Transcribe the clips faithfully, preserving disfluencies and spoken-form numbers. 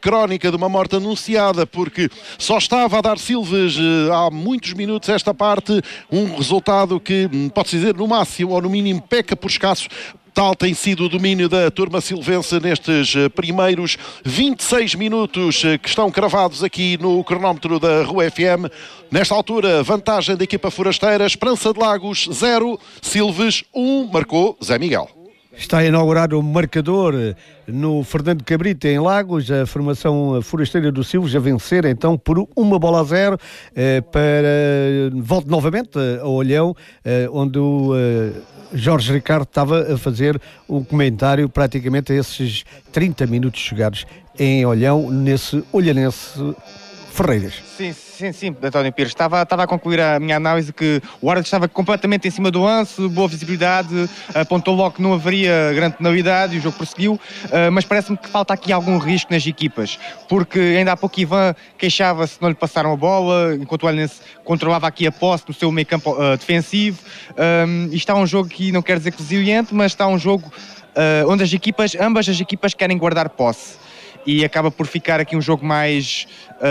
crónica de uma morte anunciada, porque só estava a dar silvas há muitos minutos esta parte, um resultado que, pode-se dizer, no máximo ou no mínimo peca por escassos. Tal tem sido o domínio da turma silvense nestes primeiros vinte e seis minutos que estão cravados aqui no cronómetro da Rua F M. Nesta altura, vantagem da equipa forasteira, Esperança de Lagos zero, Silves um, marcou Zé Miguel. Está a inaugurar o marcador no Fernando Cabrita, em Lagos, a formação forasteira do Silves a vencer então por uma bola a zero eh, para... Volto novamente ao Olhão, eh, onde o eh, Jorge Ricardo estava a fazer um comentário praticamente a esses trinta minutos jogados em Olhão, nesse Olhanense Ferreiras. Sim, sim, sim, António Pires. Estava, estava a concluir a minha análise que o árbitro estava completamente em cima do lance, boa visibilidade, apontou logo que não haveria grande penalidade e o jogo prosseguiu, mas parece-me que falta aqui algum risco nas equipas, porque ainda há pouco Ivan queixava-se que não lhe passaram a bola, enquanto o Olhanense controlava aqui a posse no seu meio campo uh, defensivo. Um, e está um jogo que não quer dizer que resiliente, mas está um jogo uh, onde as equipas, ambas as equipas querem guardar posse. E acaba por ficar aqui um jogo mais,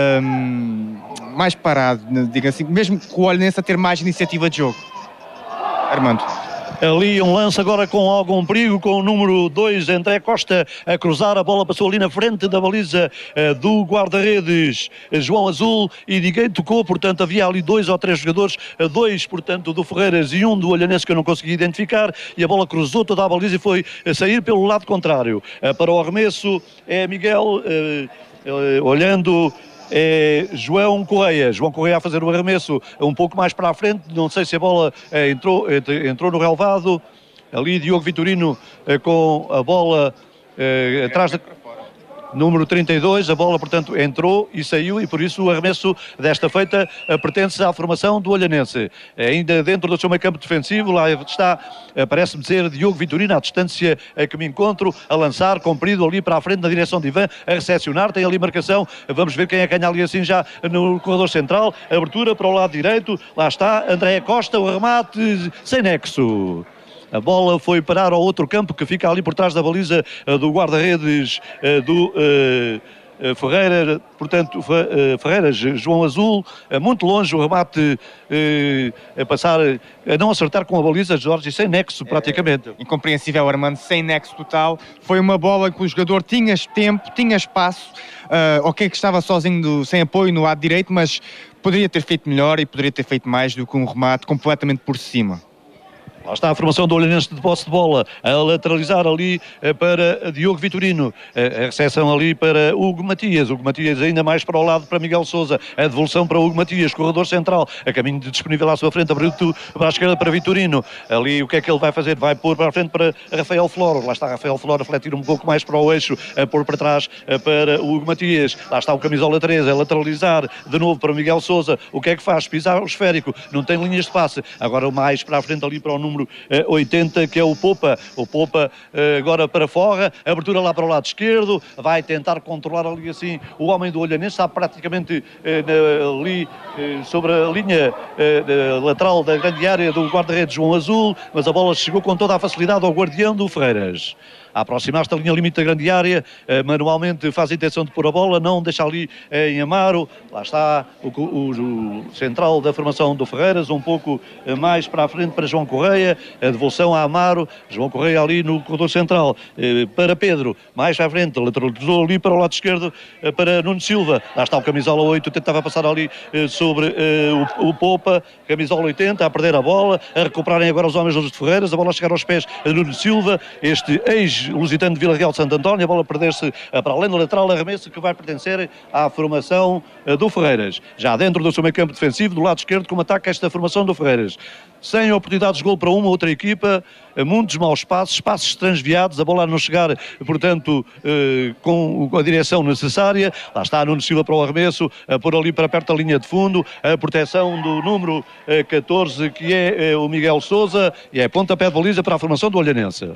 um, mais parado, diga assim, mesmo com o Olhanense a ter mais iniciativa de jogo. Armando. Ali um lance agora com algum perigo, com o número dois, André Costa, a cruzar, a bola passou ali na frente da baliza uh, do guarda-redes João Azul, e ninguém tocou, portanto havia ali dois ou três jogadores, uh, dois portanto do Ferreiras e um do Olhanense que eu não consegui identificar, e a bola cruzou toda a baliza e foi uh, sair pelo lado contrário. Uh, para o arremesso é Miguel, uh, uh, olhando... É João Correia, João Correia a fazer o arremesso um pouco mais para a frente, não sei se a bola é, entrou, entrou no relvado, ali Diogo Vitorino é, com a bola é, atrás da... Número trinta e dois, a bola portanto entrou e saiu, e por isso o arremesso desta feita pertence à formação do Olhanense. Ainda dentro do seu meio campo defensivo, lá está, parece-me ser Diogo Vitorino, à distância a que me encontro, a lançar, comprido ali para a frente na direção de Ivan, a recepcionar, tem ali marcação, vamos ver quem é que ganha ali assim já no corredor central, abertura para o lado direito, lá está André Costa, o remate sem nexo. A bola foi parar ao outro campo que fica ali por trás da baliza uh, do guarda-redes uh, do uh, uh, Ferreira, portanto, uh, Ferreiras, João Azul, uh, muito longe o remate uh, a passar, a não acertar com a baliza, Jorge, sem nexo praticamente. É, incompreensível, Armando, sem nexo total. Foi uma bola que o jogador tinha tempo, tinha espaço, uh, ok que estava sozinho, do, sem apoio no lado direito, mas poderia ter feito melhor e poderia ter feito mais do que um remate completamente por cima. Lá está a formação do Olhanense de posse de bola, a lateralizar ali para Diogo Vitorino, a recepção ali para Hugo Matias, Hugo Matias ainda mais para o lado para Miguel Sousa, a devolução para Hugo Matias, corredor central, a caminho de disponível à sua frente, abriu para a esquerda para Vitorino, ali o que é que ele vai fazer? Vai pôr para a frente para Rafael Floro, lá está Rafael Floro a refletir um pouco mais para o eixo, a pôr para trás para o Hugo Matias, lá está o camisola treze, a lateralizar de novo para Miguel Sousa, o que é que faz? Pisar o esférico, não tem linhas de passe, agora mais para a frente ali para o número oitenta, que é o Popa, o Popa agora para fora, abertura lá para o lado esquerdo, vai tentar controlar ali assim o homem do Olhanense, está praticamente ali sobre a linha lateral da grande área do guarda-redes João Azul, mas a bola chegou com toda a facilidade ao guardião do Ferreiras. A aproximar-se da linha limite da grande área, eh, manualmente faz a intenção de pôr a bola, não deixa ali eh, em Amaro, lá está o, o, o central da formação do Ferreiras, um pouco eh, mais para a frente para João Correia, a devolução a Amaro, João Correia ali no corredor central, eh, para Pedro, mais para a frente, lateralizou ali para o lado esquerdo, eh, para Nuno Silva, lá está o camisola oito, tentava passar ali eh, sobre eh, o, o Popa, camisola oitenta, a perder a bola, a recuperarem agora os homens dos Ferreiras, a bola a chegar aos pés de Nuno Silva, este ex lusitano de Vila Real de Santo António, a bola a perder-se para além do lateral, arremesso que vai pertencer à formação do Ferreiras. Já dentro do seu meio campo defensivo, do lado esquerdo, como ataca esta formação do Ferreiras. Sem oportunidades de gol para uma ou outra equipa, muitos maus passos, passos transviados, a bola a não chegar, portanto, eh, com a direção necessária. Lá está Nuno Silva para o arremesso, a pôr ali para perto da linha de fundo, a proteção do número eh, catorze, que é eh, o Miguel Sousa, e é pontapé de baliza para a formação do Olhanense.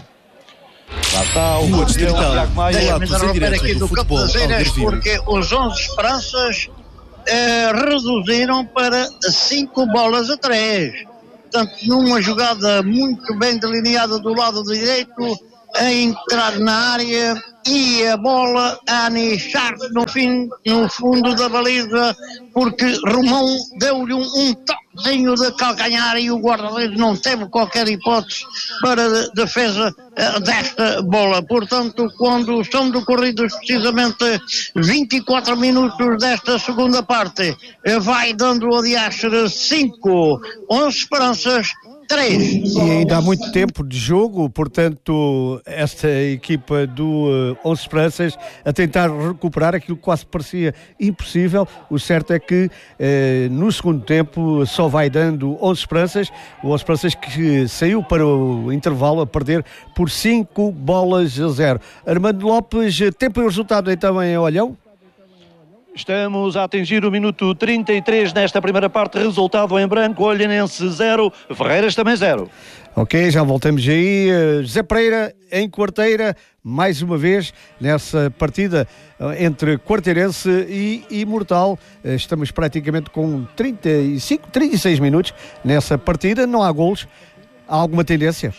Lá está o Tiago Maia. Aqui do campo das Eiras, porque os onze Esperanças eh, reduziram para cinco bolas a três. Portanto, numa jogada muito bem delineada do lado direito, a entrar na área, e a bola a anichar no, fim, no fundo da baliza, porque Romão deu-lhe um, um toquezinho de calcanhar e o guarda-redes não teve qualquer hipótese para a defesa uh, desta bola. Portanto, quando são decorridos precisamente vinte e quatro minutos desta segunda parte, uh, vai dando a Diaxer cinco, onze Esperanças três. E ainda há muito tempo de jogo, portanto, esta equipa do uh, onze Esperanças a tentar recuperar aquilo que quase parecia impossível. O certo é que uh, no segundo tempo só vai dando onze Esperanças, o onze Esperanças que saiu para o intervalo a perder por cinco bolas a zero. Armando Lopes, tempo e resultado então em Olhão? Estamos a atingir o minuto trinta e três nesta primeira parte, resultado em branco, Olhanense zero, Ferreiras também zero. Ok, já voltamos aí. Uh, José Pereira em Quarteira, mais uma vez nessa partida uh, entre Quarteirense e Imortal. Uh, estamos praticamente com trinta e cinco, trinta e seis minutos nessa partida, não há golos. Há alguma tendência?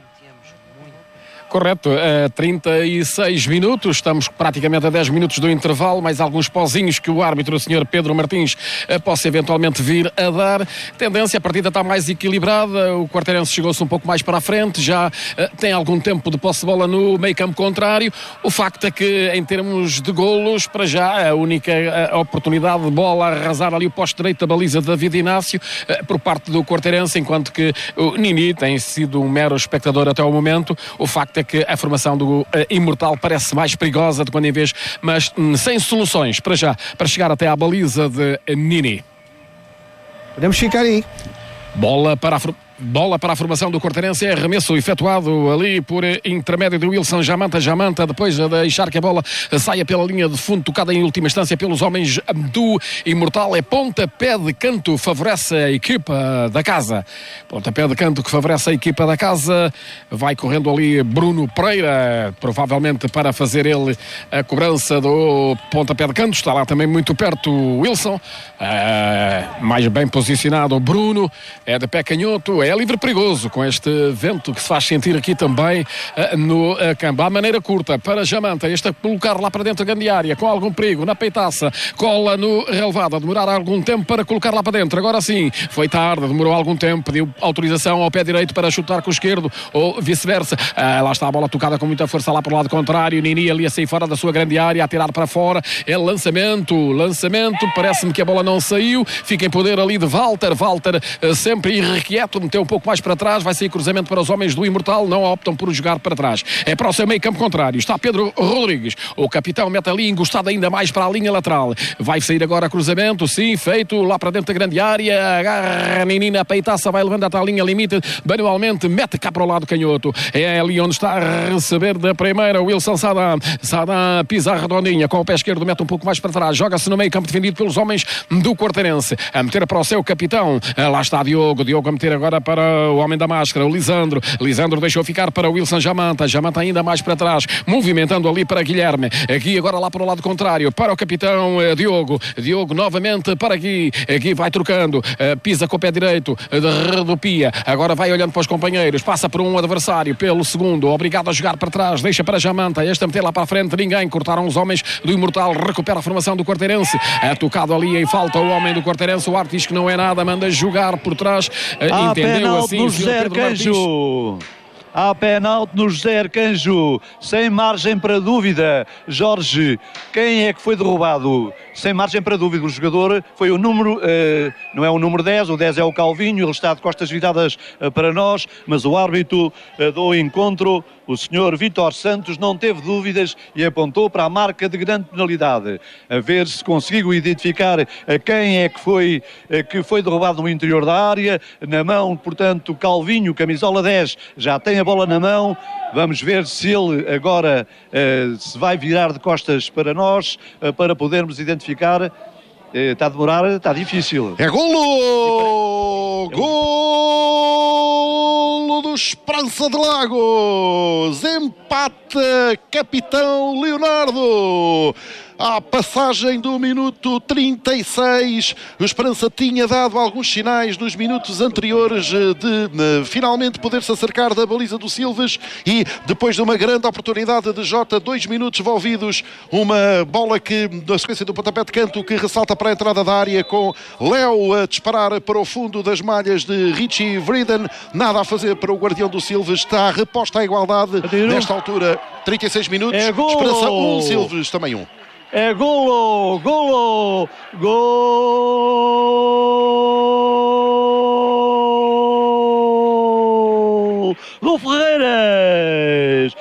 Correto, a trinta e seis minutos, estamos praticamente a dez minutos do intervalo, mais alguns pozinhos que o árbitro, o senhor Pedro Martins, possa eventualmente vir a dar. Tendência, a partida está mais equilibrada, o Quarteirense chegou-se um pouco mais para a frente, já uh, tem algum tempo de posse de bola no meio campo contrário. O facto é que, em termos de golos, para já, a única a oportunidade de bola a arrasar ali o poste direito da baliza de David Inácio, uh, por parte do Quarteirense, enquanto que o Nini tem sido um mero espectador até o momento. O facto é que a formação do uh, Imortal parece mais perigosa de quando em vez, mas hum, sem soluções para já, para chegar até à baliza de Nini. Podemos ficar aí. Bola para a Bola para a formação do Quarteirense, é arremesso efetuado ali por intermédio de Wilson Jamanta. Jamanta, depois de deixar que a bola saia pela linha de fundo, tocada em última instância pelos homens do Imortal. É pontapé de canto, favorece a equipa da casa. Pontapé de canto que favorece a equipa da casa. Vai correndo ali Bruno Pereira, provavelmente para fazer ele a cobrança do pontapé de canto. Está lá também muito perto o Wilson, uh, mais bem posicionado o Bruno, é de pé canhoto. É livre perigoso com este vento que se faz sentir aqui também uh, no uh, campo. À maneira curta para Jamanta, este a colocar lá para dentro da grande área com algum perigo na peitaça, cola no relevado, a demorar algum tempo para colocar lá para dentro. Agora sim, foi tarde, demorou algum tempo, pediu autorização ao pé direito para chutar com o esquerdo ou vice-versa. Uh, lá está a bola tocada com muita força lá para o lado contrário. Nini ali a sair fora da sua grande área, a tirar para fora. É lançamento, lançamento, parece-me que a bola não saiu. Fica em poder ali de Walter. Walter uh, sempre irrequieto, meteu um pouco mais para trás, vai sair cruzamento para os homens do Imortal, não optam por jogar para trás. É para o seu meio campo contrário, está Pedro Rodrigues, o capitão mete ali encostado ainda mais para a linha lateral, vai sair agora cruzamento, sim, feito lá para dentro da grande área, agarra a Nini na peitaça, vai levando até a linha limite, manualmente mete cá para o lado canhoto, é ali onde está a receber da primeira Wilson Sadam. Sadam pisa a redondinha, com o pé esquerdo mete um pouco mais para trás, joga-se no meio campo defendido pelos homens do Quarteirense, a meter para o seu capitão, lá está Diogo, Diogo a meter agora para o homem da máscara, o Lisandro. Lisandro deixou ficar para o Wilson Jamanta. Jamanta ainda mais para trás, movimentando ali para Guilherme. Aqui agora lá para o lado contrário, para o capitão eh, Diogo. Diogo novamente para Gui. Gui vai trocando, eh, pisa com o pé direito, de redupia. Agora vai olhando para os companheiros, passa por um adversário, pelo segundo, obrigado a jogar para trás, deixa para Jamanta. Este a meter lá para a frente, ninguém. Cortaram os homens do Imortal, recupera a formação do Quarteirense. É tocado ali em falta o homem do Quarteirense. O árbitro diz que não é nada, manda jogar por trás. Eh, ah, entendeu penalti assim do o José Arcanjo. Há penalti no José Arcanjo, sem margem para dúvida. Jorge, quem é que foi derrubado? Sem margem para dúvida, o jogador foi o número, uh, não é o número dez, o dez é o Calvinho, ele está de costas viradas uh, para nós, mas o árbitro uh, do encontro, o senhor Vítor Santos, não teve dúvidas e apontou para a marca de grande penalidade. A ver se consigo identificar uh, quem é que foi, uh, que foi derrubado no interior da área. Na mão, portanto, Calvinho, camisola dez, já tem a bola na mão. Vamos ver se ele agora uh, se vai virar de costas para nós, uh, para podermos identificar. Uh, está a demorar, está difícil. É golo! Golo do Esperança de Lagos! Empate, capitão Leonardo! à passagem do minuto trinta e seis. O Esperança tinha dado alguns sinais nos minutos anteriores de uh, finalmente poder-se acercar da baliza do Silves e depois de uma grande oportunidade de Jota, dois minutos envolvidos, uma bola que, na sequência do pontapé de canto, que ressalta para a entrada da área com Léo a disparar para o fundo das malhas de Richie Vriden. Nada a fazer para o guardião do Silves, está reposta à igualdade nesta altura, trinta e seis minutos, é Esperança um, Silves também um. É golo, golo, gol do Ferreiras,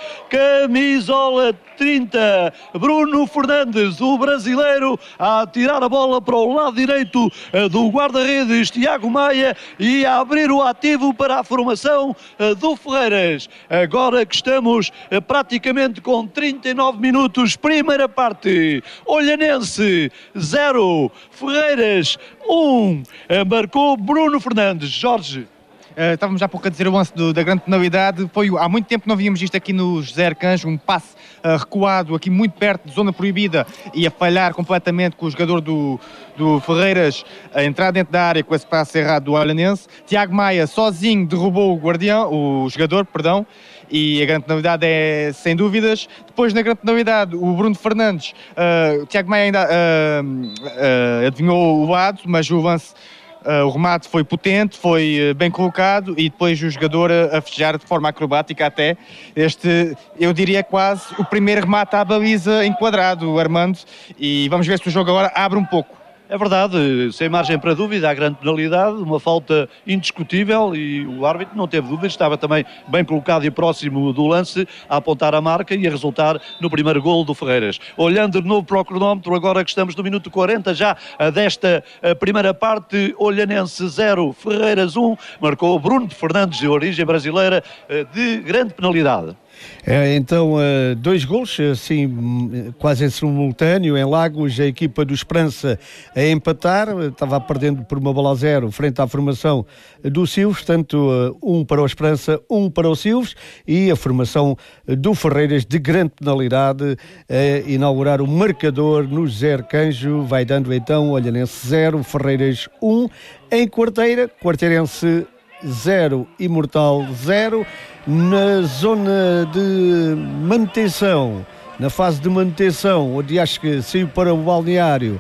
camisola trinta, Bruno Fernandes, o brasileiro, a tirar a bola para o lado direito do guarda-redes Tiago Maia e a abrir o ativo para a formação do Ferreiras. Agora que estamos praticamente com trinta e nove minutos, primeira parte, Olhanense zero, Ferreiras um, marcou Bruno Fernandes. Jorge. Uh, estávamos já há pouco a dizer o lance do, da grande penalidade. Foi, há muito tempo não víamos isto aqui no José Arcanjo, um passe uh, recuado aqui muito perto de zona proibida e a falhar completamente com o jogador do, do Ferreiras a entrar dentro da área com esse passe errado do Olhanense. Tiago Maia sozinho derrubou o guardião, o jogador, perdão, e a grande penalidade é sem dúvidas. Depois na grande penalidade o Bruno Fernandes, uh, Tiago Maia ainda uh, uh, adivinhou o lado, mas o lance... Uh, o remate foi potente, foi uh, bem colocado e depois o jogador a, a festejar de forma acrobática até. Este, eu diria quase o primeiro remate à baliza enquadrado, Armando, e vamos ver se o jogo agora abre um pouco. É verdade, sem margem para dúvida, há grande penalidade, uma falta indiscutível e o árbitro não teve dúvidas, estava também bem colocado e próximo do lance a apontar a marca e a resultar no primeiro golo do Ferreiras. Olhando de novo para o cronómetro, agora que estamos no minuto quarenta já desta primeira parte, Olhanense zero, Ferreiras um, marcou Bruno Fernandes, de origem brasileira, de grande penalidade. É, então, uh, dois golos, assim, quase em simultâneo, em Lagos, a equipa do Esperança a empatar, estava perdendo por uma bola a zero frente à formação do Silves, portanto, uh, um para o Esperança, um para o Silves, e a formação do Ferreiras de grande penalidade a inaugurar o marcador no José Arcanjo, vai dando então Olhanense zero, Ferreiras um, em Quarteira, Quarteirense zero, Imortal zero. Na zona de manutenção, na fase de manutenção, onde acho que saiu para o balneário,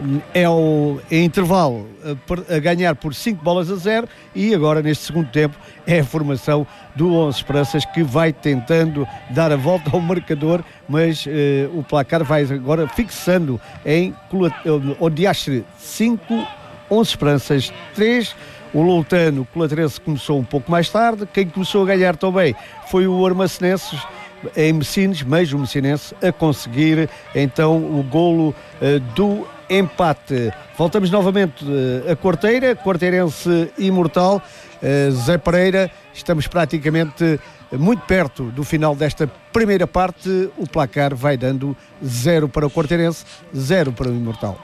é o é intervalo a, a ganhar por cinco bolas a zero, e agora neste segundo tempo é a formação do onze Esperanças que vai tentando dar a volta ao marcador, mas eh, o placar vai agora fixando em onde acho cinco, onze Esperanças três. O Loutano, Colaterense, começou um pouco mais tarde. Quem começou a ganhar também foi o Armacenenses em Messines, mas o Messinense a conseguir então o golo uh, do empate. Voltamos novamente uh, a Quarteira, Quarteirense Imortal, uh, Zé Pereira. Estamos praticamente muito perto do final desta primeira parte. O placar vai dando zero para o Quarteirense, zero para o Imortal.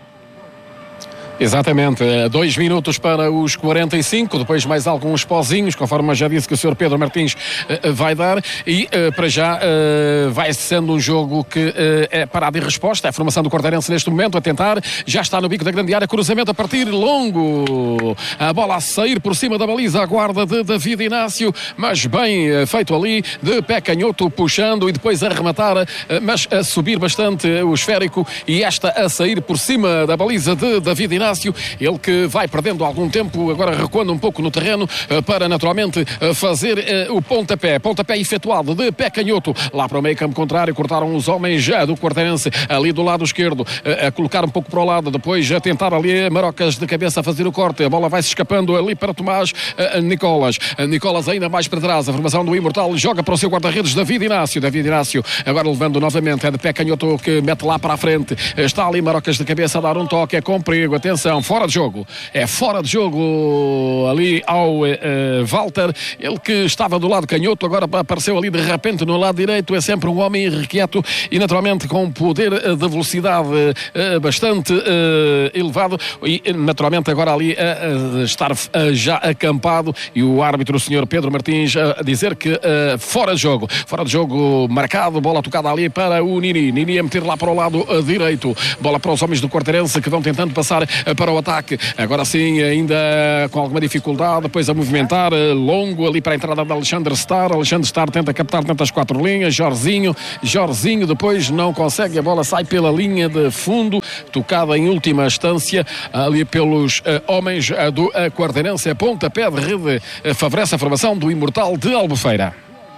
Exatamente, dois minutos para os quarenta e cinco, depois mais alguns pozinhos, conforme já disse que o senhor Pedro Martins uh, vai dar, e uh, para já uh, vai sendo um jogo que uh, é parada e resposta. É a formação do Quarteirense neste momento a tentar, já está no bico da grande área, cruzamento a partir longo, a bola a sair por cima da baliza, a guarda de David Inácio, mas bem uh, feito ali, de pé canhoto, puxando e depois a rematar, uh, mas a subir bastante uh, o esférico, e esta a sair por cima da baliza de David Inácio. Ele que vai perdendo algum tempo, agora recuando um pouco no terreno para naturalmente fazer uh, o pontapé, pontapé efetuado de pé canhoto, lá para o meio campo contrário, cortaram os homens já do Quarteirense, ali do lado esquerdo, uh, a colocar um pouco para o lado, depois a tentar ali Marocas de cabeça a fazer o corte, a bola vai-se escapando ali para Tomás uh, Nicolas, uh, Nicolas ainda mais para trás, a formação do Imortal joga para o seu guarda-redes David Inácio, David Inácio agora levando novamente, é de pé canhoto que mete lá para a frente, está ali Marocas de cabeça a dar um toque, é com perigo, atenção, atenção, fora de jogo, é fora de jogo ali ao uh, Walter, ele que estava do lado canhoto, agora apareceu ali de repente no lado direito, é sempre um homem irrequieto e naturalmente com poder de velocidade uh, bastante uh, elevado e naturalmente agora ali a uh, uh, estar uh, já acampado e o árbitro, o senhor Pedro Martins, a uh, dizer que uh, fora de jogo, fora de jogo marcado, bola tocada ali para o Nini, Nini a meter lá para o lado uh, direito, bola para os homens do Quarteirense que vão tentando passar uh, para o ataque, agora sim ainda com alguma dificuldade, depois a movimentar uh, longo ali para a entrada de Alexandre Star, Alexandre Star tenta captar dentro das quatro linhas, Jorzinho, Jorzinho depois não consegue, a bola sai pela linha de fundo, tocada em última instância ali pelos uh, homens uh, do uh, Quarteirense, pontapé de rede uh, favorece a formação do Imortal de Albufeira.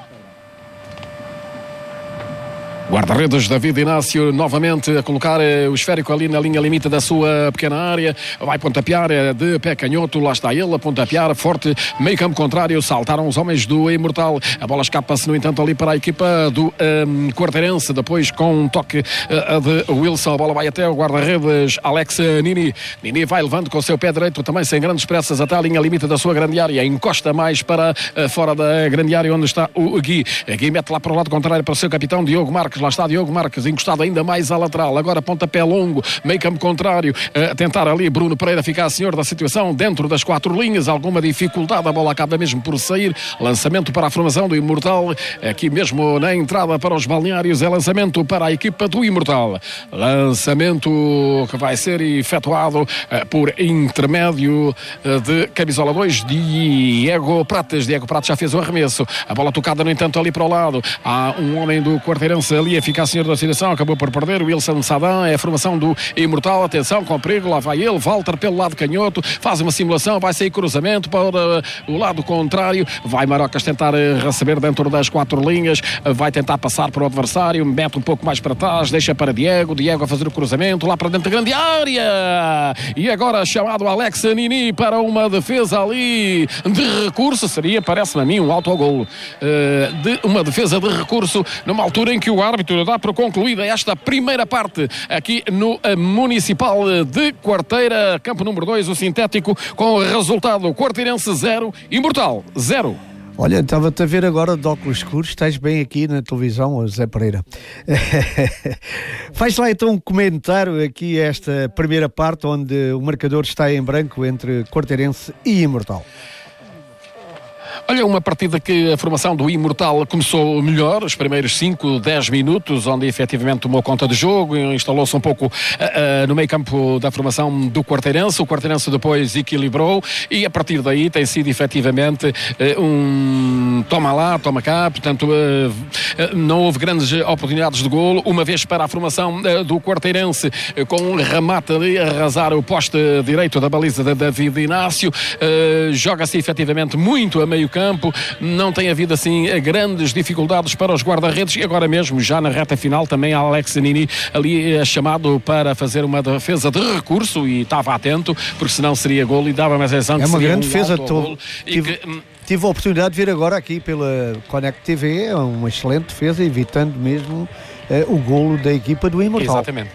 Guarda-redes David Inácio novamente a colocar o esférico ali na linha limite da sua pequena área, vai pontapear de pé canhoto, lá está ele a pontapear forte, meio campo contrário, saltaram os homens do Imortal, a bola escapa-se no entanto ali para a equipa do um, Quarteirense, depois com um toque uh, de Wilson, a bola vai até o guarda-redes Alex Nini, Nini vai levando com o seu pé direito também sem grandes pressas até a linha limite da sua grande área, encosta mais para uh, fora da grande área onde está o Gui, Gui mete lá para o lado contrário para o seu capitão Diogo Marques, lá está Diogo Marques, encostado ainda mais à lateral, agora pontapé longo, meio campo contrário, a tentar ali Bruno Pereira ficar senhor da situação dentro das quatro linhas, alguma dificuldade, a bola acaba mesmo por sair, lançamento para a formação do Imortal, aqui mesmo na entrada para os balneários, é lançamento para a equipa do Imortal, lançamento que vai ser efetuado uh, por intermédio uh, de camisola dois, Diego Pratas, Diego Pratas já fez o arremesso, a bola tocada no entanto ali para o lado, há um homem do Quarteirense ali a ficar senhor da situação, acabou por perder, Wilson Sadan, é a formação do Imortal, atenção, com perigo, lá vai ele, Walter pelo lado canhoto, faz uma simulação, vai sair cruzamento para o lado contrário, vai Marocas tentar receber dentro das quatro linhas, vai tentar passar para o adversário, mete um pouco mais para trás, deixa para Diego, Diego a fazer o cruzamento, lá para dentro da grande área, e agora chamado Alex Nini para uma defesa ali de recurso, seria, parece-me a mim, um autogolo, uh, de uma defesa de recurso, numa altura em que o árbitro dá por concluída esta primeira parte aqui no Municipal de Quarteira, campo número dois, o sintético, com o resultado Quarteirense zero, Imortal zero. Olha, estava-te a ver agora de óculos escuros, estás bem aqui na televisão, Zé Pereira. Faz lá então um comentário aqui esta primeira parte, onde o marcador está em branco entre Quarteirense e Imortal. Olha, uma partida que a formação do Imortal começou melhor, os primeiros cinco, dez minutos, onde efetivamente tomou conta do jogo, instalou-se um pouco uh, uh, no meio campo da formação do Quarteirense, o Quarteirense depois equilibrou e a partir daí tem sido efetivamente uh, um toma lá, toma cá, portanto uh, uh, não houve grandes oportunidades de golo, uma vez para a formação uh, do Quarteirense, uh, com um remate ali a arrasar o poste direito da baliza de David Inácio, uh, joga-se efetivamente muito a meio campo, campo, não tem havido assim grandes dificuldades para os guarda-redes e agora mesmo, já na reta final, também a Alex Nini ali é chamado para fazer uma defesa de recurso e estava atento, porque senão seria golo e dava mais a sensação que é uma seria grande um defesa. Tô, tive, que, tive a oportunidade de ver agora aqui pela Connect T V, é uma excelente defesa, evitando mesmo eh, o golo da equipa do Imortal. Exatamente.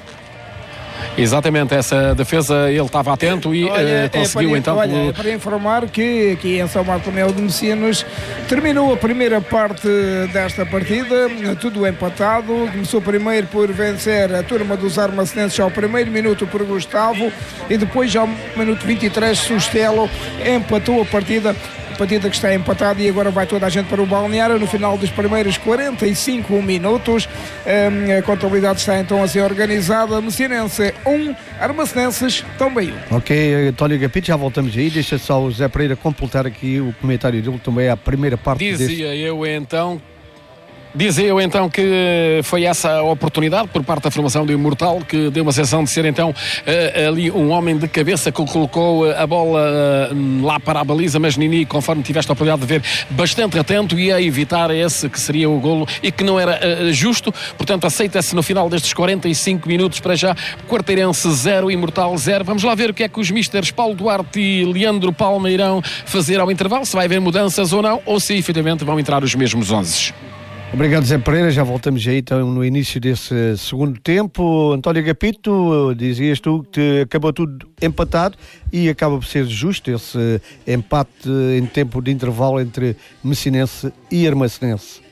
Exatamente, essa defesa ele estava atento e olha, uh, conseguiu é para, então... Olha, é para informar que aqui em São Bartolomeu de Messinos terminou a primeira parte desta partida, tudo empatado, começou primeiro por vencer a turma dos armacenenses ao primeiro minuto por Gustavo e depois ao minuto vinte e três Sustelo empatou a partida. Partida que está empatada e agora vai toda a gente para o balneário no final dos primeiros quarenta e cinco minutos. Um, a contabilidade está então a ser organizada. Messinense um, Armacenenses também um. Ok, António Gapito, já voltamos aí. Deixa só o Zé Pereira completar aqui o comentário dele também à primeira parte. Dizia desse... eu então... Dizia eu então que foi essa a oportunidade por parte da formação do Imortal, que deu uma sensação de ser então uh, ali um homem de cabeça que colocou a bola uh, lá para a baliza, mas Nini, conforme tiveste a oportunidade de ver, bastante atento e a evitar esse que seria o golo e que não era uh, justo, portanto aceita-se no final destes quarenta e cinco minutos para já, Quarteirense zero, Imortal zero. Vamos lá ver o que é que os misters Paulo Duarte e Leandro Palma irão fazer ao intervalo, se vai haver mudanças ou não, ou se efetivamente vão entrar os mesmos onze. Obrigado, Zé Pereira. Já voltamos aí então no início desse segundo tempo. António Agapito, dizias tu que acabou tudo empatado e acaba por ser justo esse empate em tempo de intervalo entre Messinense e Armacenense.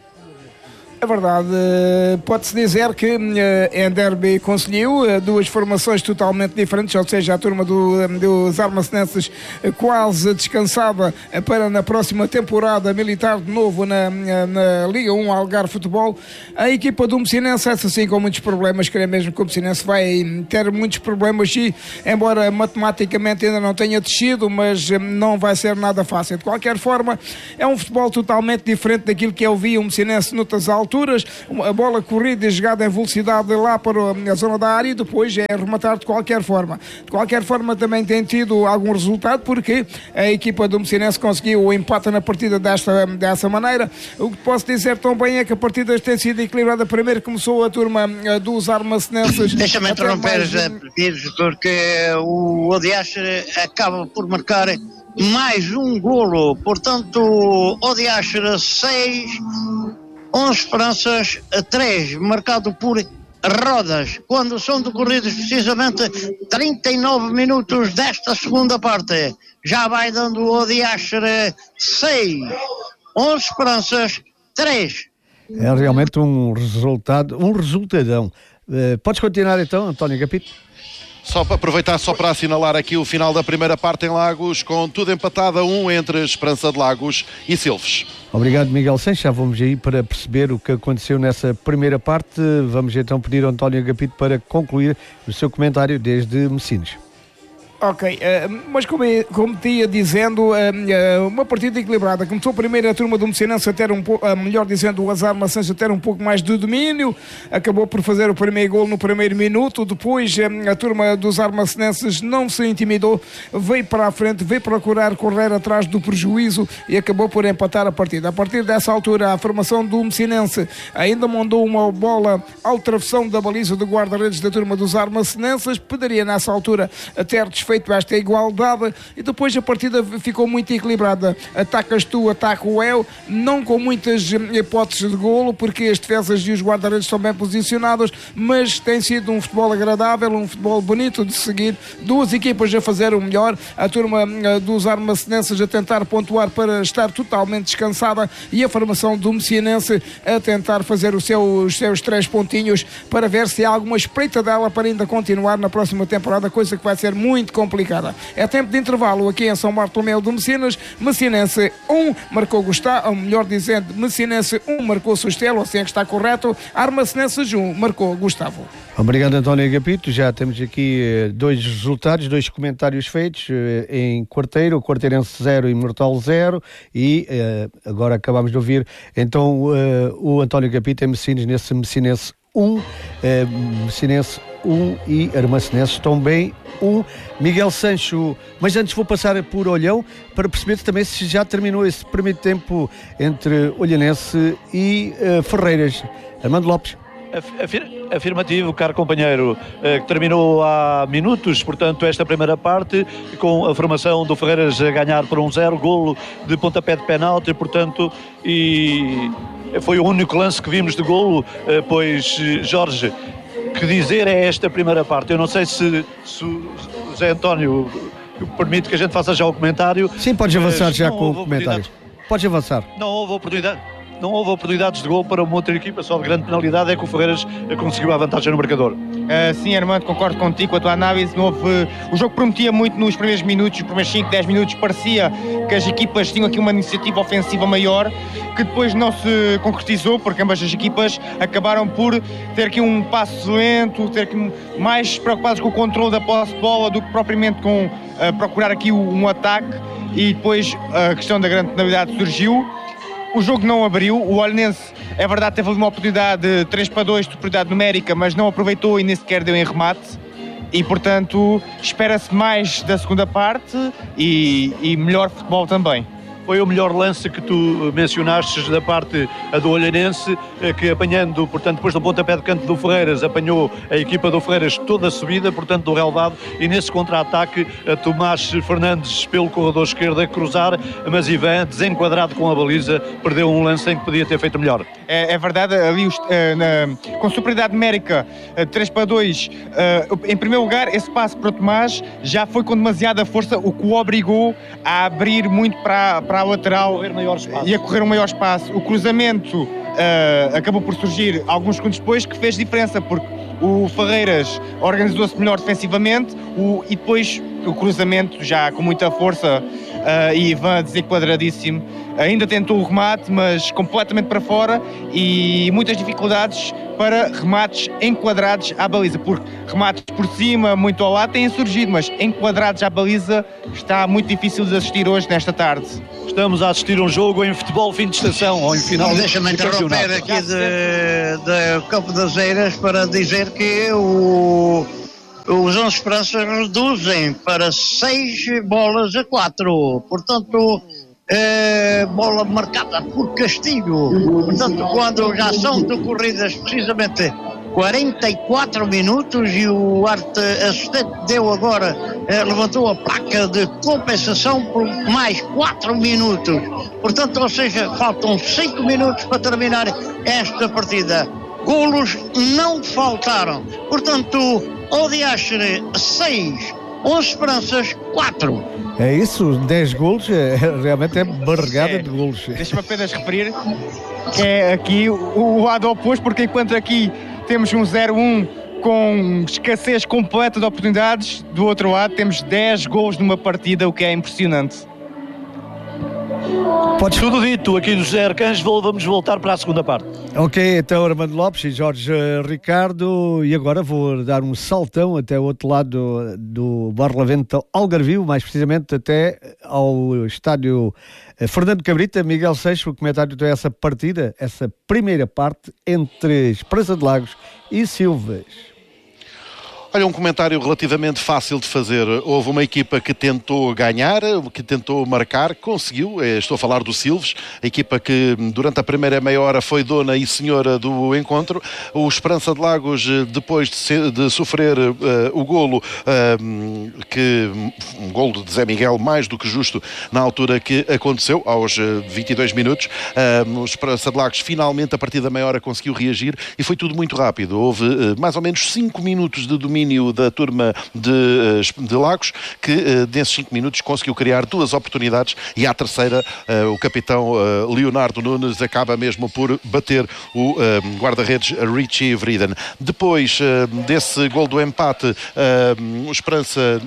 É verdade, pode-se dizer que em derby conseguiu duas formações totalmente diferentes, ou seja, a turma do, dos armacenenses quase descansada para na próxima temporada militar de novo na, na Liga um Algarve Futebol. A equipa do Messinense, essa sim, com muitos problemas, creio mesmo que o Messinense vai ter muitos problemas e, embora matematicamente ainda não tenha descido, mas não vai ser nada fácil. De qualquer forma, é um futebol totalmente diferente daquilo que eu vi o Messinense noutras alturas. A bola corrida e jogada em velocidade lá para a zona da área e depois é rematar de qualquer forma. De qualquer forma também tem tido algum resultado porque a equipa do Messinense conseguiu o empate na partida desta, dessa maneira. O que posso dizer também é que a partida tem sido equilibrada. Primeiro começou a turma dos armacenenses. Deixa-me interromper, mais... José Pires, porque o Odiache acaba por marcar mais um golo. Portanto, o Odiache seis... onze Esperanças, três, marcado por Rodas, quando são decorridos precisamente trinta e nove minutos desta segunda parte. Já vai dando o Odiache seis, onze Esperanças, três. É realmente um resultado, um resultadão. Uh, podes continuar então, António Agapito? Só para aproveitar, só para assinalar aqui o final da primeira parte em Lagos, com tudo empatado a um entre Esperança de Lagos e Silves. Obrigado, Miguel Sanches. Já vamos aí para perceber o que aconteceu nessa primeira parte. Vamos então pedir ao António Agapito para concluir o seu comentário desde Messinas. Ok, uh, mas como, como te ia dizendo, uh, uh, uma partida equilibrada. Começou primeiro a turma do Messinense a ter um pouco, uh, melhor dizendo, o Azar Maçãs a ter um pouco mais de domínio, acabou por fazer o primeiro gol no primeiro minuto. Depois uh, a turma dos armacenenses não se intimidou, veio para a frente, veio procurar correr atrás do prejuízo e acabou por empatar a partida. A partir dessa altura, a formação do Messinense ainda mandou uma bola ao travessão da baliza do guarda-redes da turma dos armacenenses, poderia nessa altura ter desfeito esta igualdade e depois a partida ficou muito equilibrada. Atacas tu, ataca o eu, não com muitas hipóteses de golo, porque as defesas e os guarda-redes estão bem posicionados, mas tem sido um futebol agradável, um futebol bonito de seguir. Duas equipas a fazer o melhor, a turma dos armacenenses a tentar pontuar para estar totalmente descansada e a formação do Messinense a tentar fazer o seu, os seus três pontinhos para ver se há alguma espreita dela para ainda continuar na próxima temporada, coisa que vai ser muito complicada. É tempo de intervalo aqui em São Bartolomeu de Messinas. Messinense um, marcou Gustavo, ou melhor dizendo, Messinense um, marcou Sustelo, assim é que está correto. Armacenenses um, marcou Gustavo. Obrigado, António Agapito. Já temos aqui eh, dois resultados, dois comentários feitos eh, em Quarteiro, o Quarteirense zero e Mortal zero, e eh, agora acabamos de ouvir então eh, o António Agapito em Messinas nesse Messinense um, eh, Messinense um e Armacenenses também um. Miguel Sancho, mas antes vou passar por Olhão para perceber também se já terminou esse primeiro tempo entre Olhanense e uh, Ferreiras. Armando Lopes. Afirmativo, caro companheiro, que terminou há minutos, portanto, esta primeira parte, com a formação do Ferreiras a ganhar por um zero, golo de pontapé de penalti, portanto, e foi o único lance que vimos de golo, pois, Jorge, que dizer é esta primeira parte? Eu não sei se, se o Zé António permite que a gente faça já o comentário. Sim, podes avançar já com o comentário. Podes avançar. Não houve oportunidade. Não houve oportunidades de gol para uma outra equipa, só de grande penalidade é que o Ferreiras conseguiu a vantagem no marcador. Uh, sim, Armando, concordo contigo com a tua análise. Não houve, uh, o jogo prometia muito nos primeiros minutos, os primeiros cinco, dez minutos, parecia que as equipas tinham aqui uma iniciativa ofensiva maior, que depois não se concretizou, porque ambas as equipas acabaram por ter aqui um passo lento, ter aqui mais preocupados com o controle da posse de bola do que propriamente com uh, procurar aqui um ataque, e depois a questão da grande penalidade surgiu. O jogo não abriu, o Olhanense, é verdade, teve uma oportunidade de três para dois de superioridade numérica, mas não aproveitou e nem sequer deu em remate. E, portanto, espera-se mais da segunda parte e, e melhor futebol também. foi o melhor lance que tu mencionaste da parte do Olhanense, que apanhando, portanto, depois do pontapé de canto do Ferreiras, apanhou a equipa do Ferreiras toda a subida, portanto, do relvado, e nesse contra-ataque, Tomás Fernandes pelo corredor esquerdo a cruzar, mas Ivan, desenquadrado com a baliza, perdeu um lance em que podia ter feito melhor. É, é verdade, ali os, uh, na, com superioridade numérica, uh, três para dois, uh, em primeiro lugar, esse passo para o Tomás já foi com demasiada força, o que o obrigou a abrir muito para, para a lateral e a correr um maior espaço. O cruzamento uh, acabou por surgir alguns segundos depois, que fez diferença, porque o Ferreiras organizou-se melhor defensivamente o, e depois o cruzamento já com muita força uh, e Ivan desenquadradíssimo. Ainda tentou o remate, mas completamente para fora e muitas dificuldades para remates enquadrados à baliza, porque remates por cima, muito ao lado, têm surgido, mas enquadrados à baliza está muito difícil de assistir hoje, nesta tarde. Estamos a assistir um jogo em futebol fim de estação, ou em final de Deixa-me interromper aqui de, de Campo das Eiras para dizer que o, os onze Esperanças reduzem para seis bolas a quatro, portanto... É, bola marcada por castigo. Portanto, quando já são decorridas precisamente quarenta e quatro minutos e o arte assistente deu agora, eh, levantou a placa de compensação por mais quatro minutos. Portanto, ou seja, faltam cinco minutos para terminar esta partida. Golos não faltaram. Portanto, o Diastre seis, onze Esperanças quatro. É isso, dez golos, é, realmente é barregada é, de golos. Deixa-me apenas referir que é aqui o, o lado oposto, porque enquanto aqui temos um zero um com escassez completa de oportunidades, do outro lado temos dez golos numa partida, o que é impressionante. Pode... Tudo dito aqui do José Arcângelo, vamos voltar para a segunda parte. Ok, então Armando Lopes e Jorge Ricardo, e agora vou dar um saltão até o outro lado do, do Barlavento Algarvio, mais precisamente até ao estádio Fernando Cabrita. Miguel Seixas, o comentário dessa partida, essa primeira parte entre Esperança de Lagos e Silvas. Olha, um comentário relativamente fácil de fazer. Houve uma equipa que tentou ganhar, que tentou marcar, conseguiu. Estou a falar do Silves, a equipa que durante a primeira meia hora foi dona e senhora do encontro. O Esperança de Lagos, depois de, ser, de sofrer uh, o golo, uh, que, um golo de Zé Miguel mais do que justo na altura que aconteceu, aos vinte e dois minutos, uh, o Esperança de Lagos finalmente, a partir da meia hora, conseguiu reagir e foi tudo muito rápido. Houve uh, mais ou menos cinco minutos de domínio da turma de, de Lagos, que nesses cinco minutos conseguiu criar duas oportunidades e à terceira o capitão Leonardo Nunes acaba mesmo por bater o guarda-redes Richie Vriden. Depois desse gol do empate, o Esperança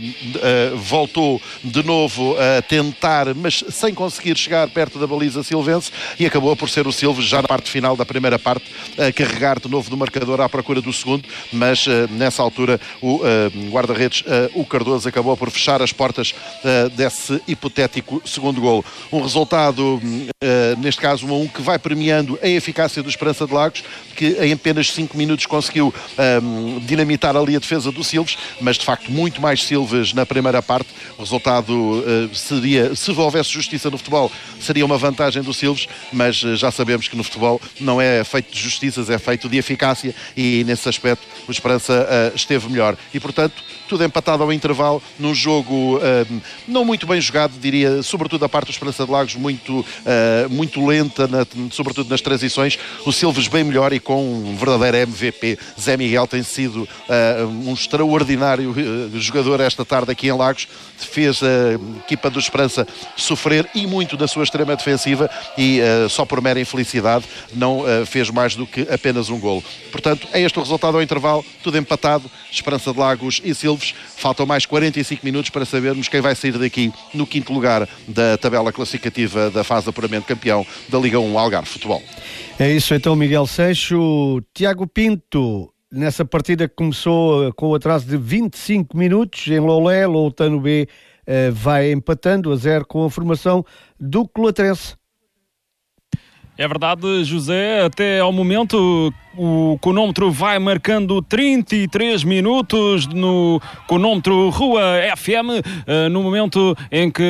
voltou de novo a tentar, mas sem conseguir chegar perto da baliza silvense, e acabou por ser o Silves, já na parte final da primeira parte, a carregar de novo do marcador à procura do segundo, mas nessa altura altura o uh, guarda-redes, uh, o Cardoso, acabou por fechar as portas uh, desse hipotético segundo golo. Um resultado, uh, neste caso um a um, que vai premiando a eficácia do Esperança de Lagos, que em apenas cinco minutos conseguiu um, dinamitar ali a defesa do Silves, mas de facto muito mais Silves na primeira parte. O resultado uh, seria, se houvesse justiça no futebol, seria uma vantagem do Silves, mas uh, já sabemos que no futebol não é feito de justiças, é feito de eficácia, e nesse aspecto o Esperança uh, esteve melhor. E portanto, tudo empatado ao intervalo, num jogo uh, não muito bem jogado, diria, sobretudo a parte do Esperança de Lagos, muito, uh, muito lenta, na, sobretudo nas transições. O Silves bem melhor e com um verdadeiro M V P. Zé Miguel tem sido uh, um extraordinário uh, jogador esta tarde aqui em Lagos. Fez a equipa do Esperança sofrer e muito da sua extrema defensiva e uh, só por mera infelicidade não uh, fez mais do que apenas um golo. Portanto, é este o resultado ao intervalo, tudo empatado, Esperança de Lagos e Silves. Faltam mais quarenta e cinco minutos para sabermos quem vai sair daqui no quinto lugar da tabela classificativa da fase de apuramento campeão da Liga um Algarve Futebol. É isso então, Miguel Seixas. Tiago Pinto, nessa partida que começou com o atraso de vinte e cinco minutos em Lolé, Loutano B uh, vai empatando a zero com a formação do Colatrese. É verdade, José, até ao momento o cronómetro vai marcando trinta e três minutos no cronómetro Rua F M, uh, no momento em que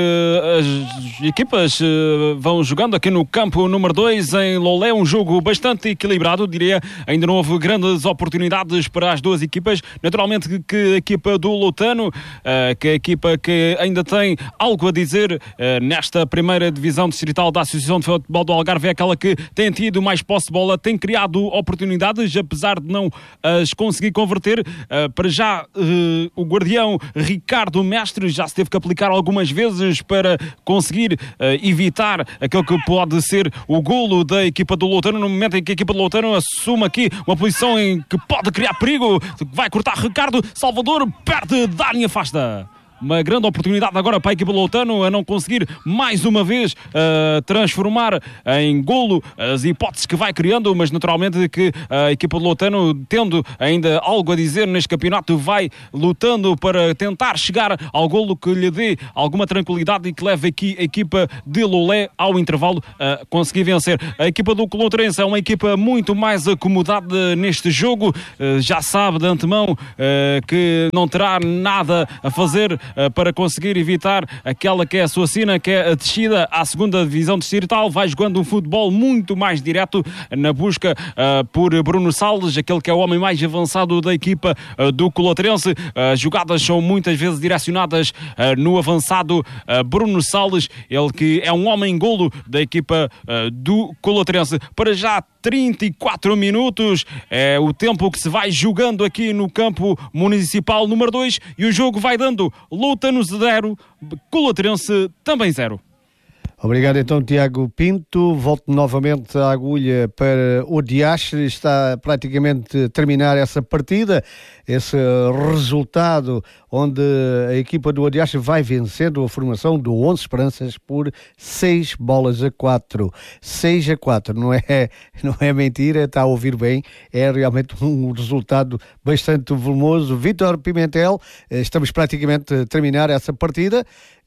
as equipas uh, vão jogando aqui no campo número dois em Lolé, um jogo bastante equilibrado, diria. Ainda não houve grandes oportunidades para as duas equipas. Naturalmente que, que a equipa do Loutano, uh, que é a equipa que ainda tem algo a dizer uh, nesta primeira divisão distrital da Associação de Futebol do Algarve, é aquela que tem tido mais posse de bola, tem criado oportunidades, apesar de não as conseguir converter. Uh, para já uh, o guardião Ricardo Mestre já se teve que aplicar algumas vezes para conseguir uh, evitar aquele que pode ser o golo da equipa do Loutano, no momento em que a equipa do Loutano assume aqui uma posição em que pode criar perigo. Vai cortar Ricardo, Salvador perde, Dani afasta. Uma grande oportunidade agora para a equipa do Loutano a não conseguir mais uma vez uh, transformar em golo as hipóteses que vai criando, mas naturalmente que a equipa do Loutano, tendo ainda algo a dizer neste campeonato, vai lutando para tentar chegar ao golo que lhe dê alguma tranquilidade e que leve aqui a equipa de Lolé ao intervalo a conseguir vencer. A equipa do Coloutrense é uma equipa muito mais acomodada neste jogo, uh, já sabe de antemão uh, que não terá nada a fazer para conseguir evitar aquela que é a sua sina, que é a descida à segunda divisão distrital. Vai jogando um futebol muito mais direto na busca uh, por Bruno Salles, aquele que é o homem mais avançado da equipa uh, do Coloutrense. As uh, jogadas são muitas vezes direcionadas uh, no avançado uh, Bruno Salles, ele que é um homem-golo da equipa uh, do Coloutrense. Para já trinta e quatro minutos é o tempo que se vai jogando aqui no campo municipal número dois e o jogo vai dando Loutano zero, Coloutrense também zero. Obrigado então, Tiago Pinto. Volto novamente à agulha para o Diastre. Está praticamente a terminar essa partida, esse resultado onde a equipa do Diastre vai vencendo a formação do onze Esperanças por seis bolas a quatro. seis a quatro, não é, não é mentira, está a ouvir bem, é realmente um resultado bastante volumoso. Vítor Pimentel, estamos praticamente a terminar essa partida.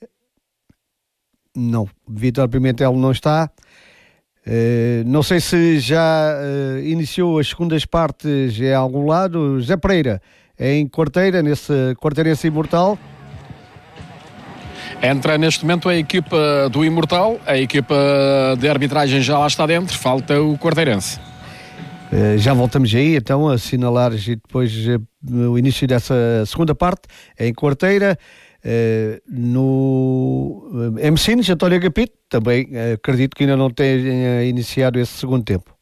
Não, Vítor Pimentel não está. Uh, não sei se já uh, iniciou as segundas partes em algum lado. Zé Pereira, em Quarteira, nesse Quarteirense Imortal. Entra neste momento a equipa do Imortal, a equipa de arbitragem já lá está dentro, falta o Quarteirense. Uh, já voltamos aí, então, a assinalar e depois uh, o início dessa segunda parte em Quarteira. Uh, no uh, M C N, António Agapito, também uh, acredito que ainda não tenha iniciado esse segundo tempo.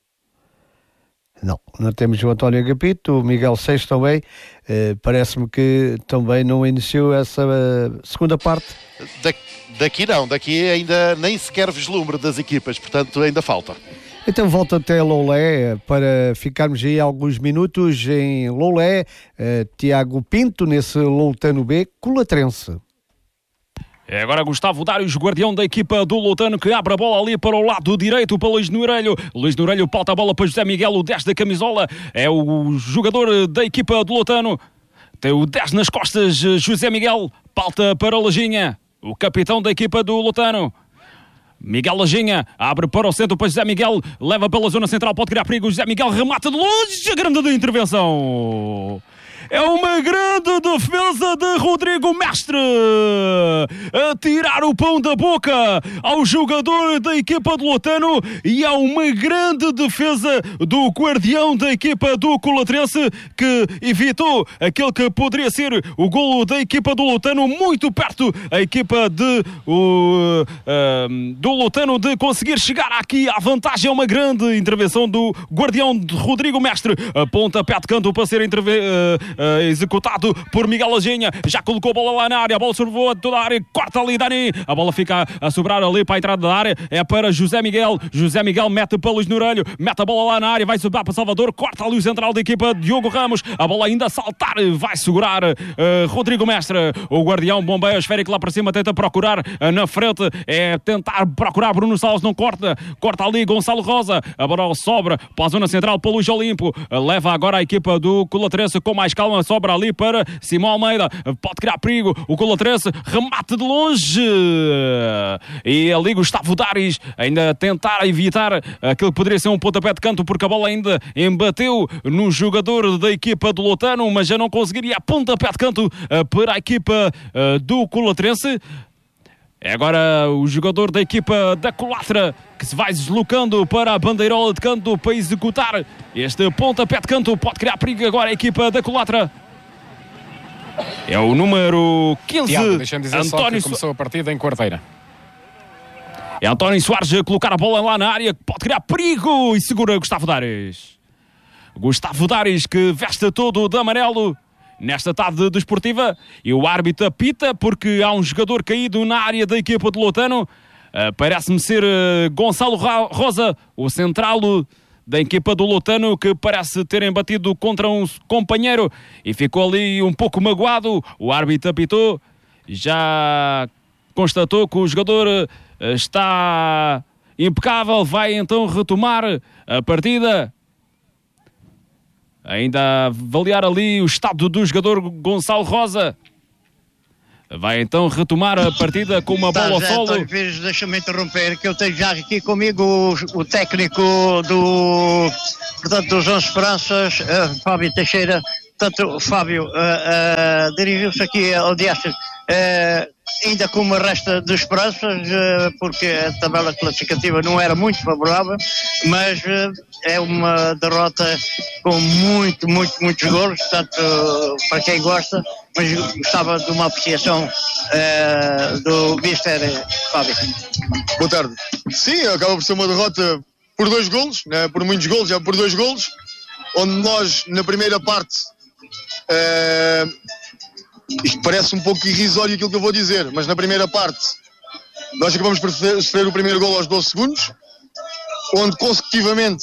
Não, não temos o António Agapito, o Miguel Seixas também, uh, parece-me que também não iniciou essa uh, segunda parte. Da, daqui não, daqui ainda nem sequer vislumbre das equipas, portanto ainda falta. Então volto até Lolé para ficarmos aí alguns minutos em Lolé. Uh, Tiago Pinto nesse Loutano B, Coloutrense. É agora Gustavo Dários, guardião da equipa do Loutano, que abre a bola ali para o lado direito para Luís Nourelho. Luís Nourelho pauta a bola para José Miguel, o dez da camisola. É o jogador da equipa do Loutano. Tem o dez nas costas, José Miguel. Pauta para o Lajinha, o capitão da equipa do Loutano. Miguel Lajinha abre para o centro para José Miguel, leva pela zona central, pode criar perigo. José Miguel remata de longe, a grande de intervenção. É uma grande defesa de Rodrigo Mestre a tirar o pão da boca ao jogador da equipa do Loutano, e é uma grande defesa do guardião da equipa do Coloutrense, que evitou aquele que poderia ser o golo da equipa do Loutano, muito perto a equipa de, o, uh, do Loutano de conseguir chegar aqui à vantagem. É uma grande intervenção do guardião de Rodrigo Mestre, aponta pé de canto para ser interve- uh, Uh, executado por Miguel Lajinha, já colocou a bola lá na área, a bola sobrevoa toda a área, corta ali Dani, a bola fica a sobrar ali para a entrada da área, é para José Miguel, José Miguel mete para Luís Nourelho, mete a bola lá na área, vai sobrar para Salvador, corta ali o central da equipa Diogo Ramos, a bola ainda a saltar, vai segurar uh, Rodrigo Mestre, o guardião bombeia esférico lá para cima, tenta procurar uh, na frente, é tentar procurar Bruno Salles, não corta, corta ali Gonçalo Rosa, a bola sobra para a zona central para Luís Olimpo, uh, leva agora a equipa do Coloutrense com mais calma, calma, sobra ali para Simão Almeida, pode criar perigo, o Colatrense remate de longe, e ali Gustavo Dares ainda a tentar evitar aquilo que poderia ser um pontapé de canto, porque a bola ainda embateu no jogador da equipa do Lotano, mas já não conseguiria pontapé de canto para a equipa do Colatrense. É agora o jogador da equipa da Colatra que se vai deslocando para a bandeirola de canto para executar este pontapé de canto. Pode criar perigo agora a equipa da Colatra. É o número quinze, Tiago, deixa-me dizer só António que começou a partida em quarteira. É António Soares a colocar a bola lá na área, pode criar perigo e segura Gustavo Dares. Gustavo Dares que veste todo de amarelo nesta tarde desportiva, e o árbitro apita porque há um jogador caído na área da equipa de Lotano. Uh, parece-me ser uh, Gonçalo Rosa, o central da equipa do Lotano, que parece ter embatido contra um companheiro e ficou ali um pouco magoado. O árbitro apitou, já constatou que o jogador uh, está impecável, vai então retomar a partida. Ainda avaliar ali o estado do jogador Gonçalo Rosa. Vai então retomar a partida com uma bola ao solo. Deixa-me interromper, que eu tenho já aqui comigo o, o técnico do, portanto, dos onze Esperanças, uh, Fábio Teixeira. Portanto, o Fábio uh, uh, dirigiu-se aqui ao Diastro, uh, ainda com uma resta de esperanças, uh, porque a tabela classificativa não era muito favorável, mas uh, é uma derrota com muito, muito, muitos golos, portanto, uh, para quem gosta, mas gostava de uma apreciação uh, do mister Fábio. Boa tarde. Sim, acaba por ser uma derrota por dois golos, né? Por muitos golos, é por dois golos, onde nós, na primeira parte, uh, isto parece um pouco irrisório aquilo que eu vou dizer, mas na primeira parte nós acabamos por sofrer o primeiro golo aos doze segundos, onde consecutivamente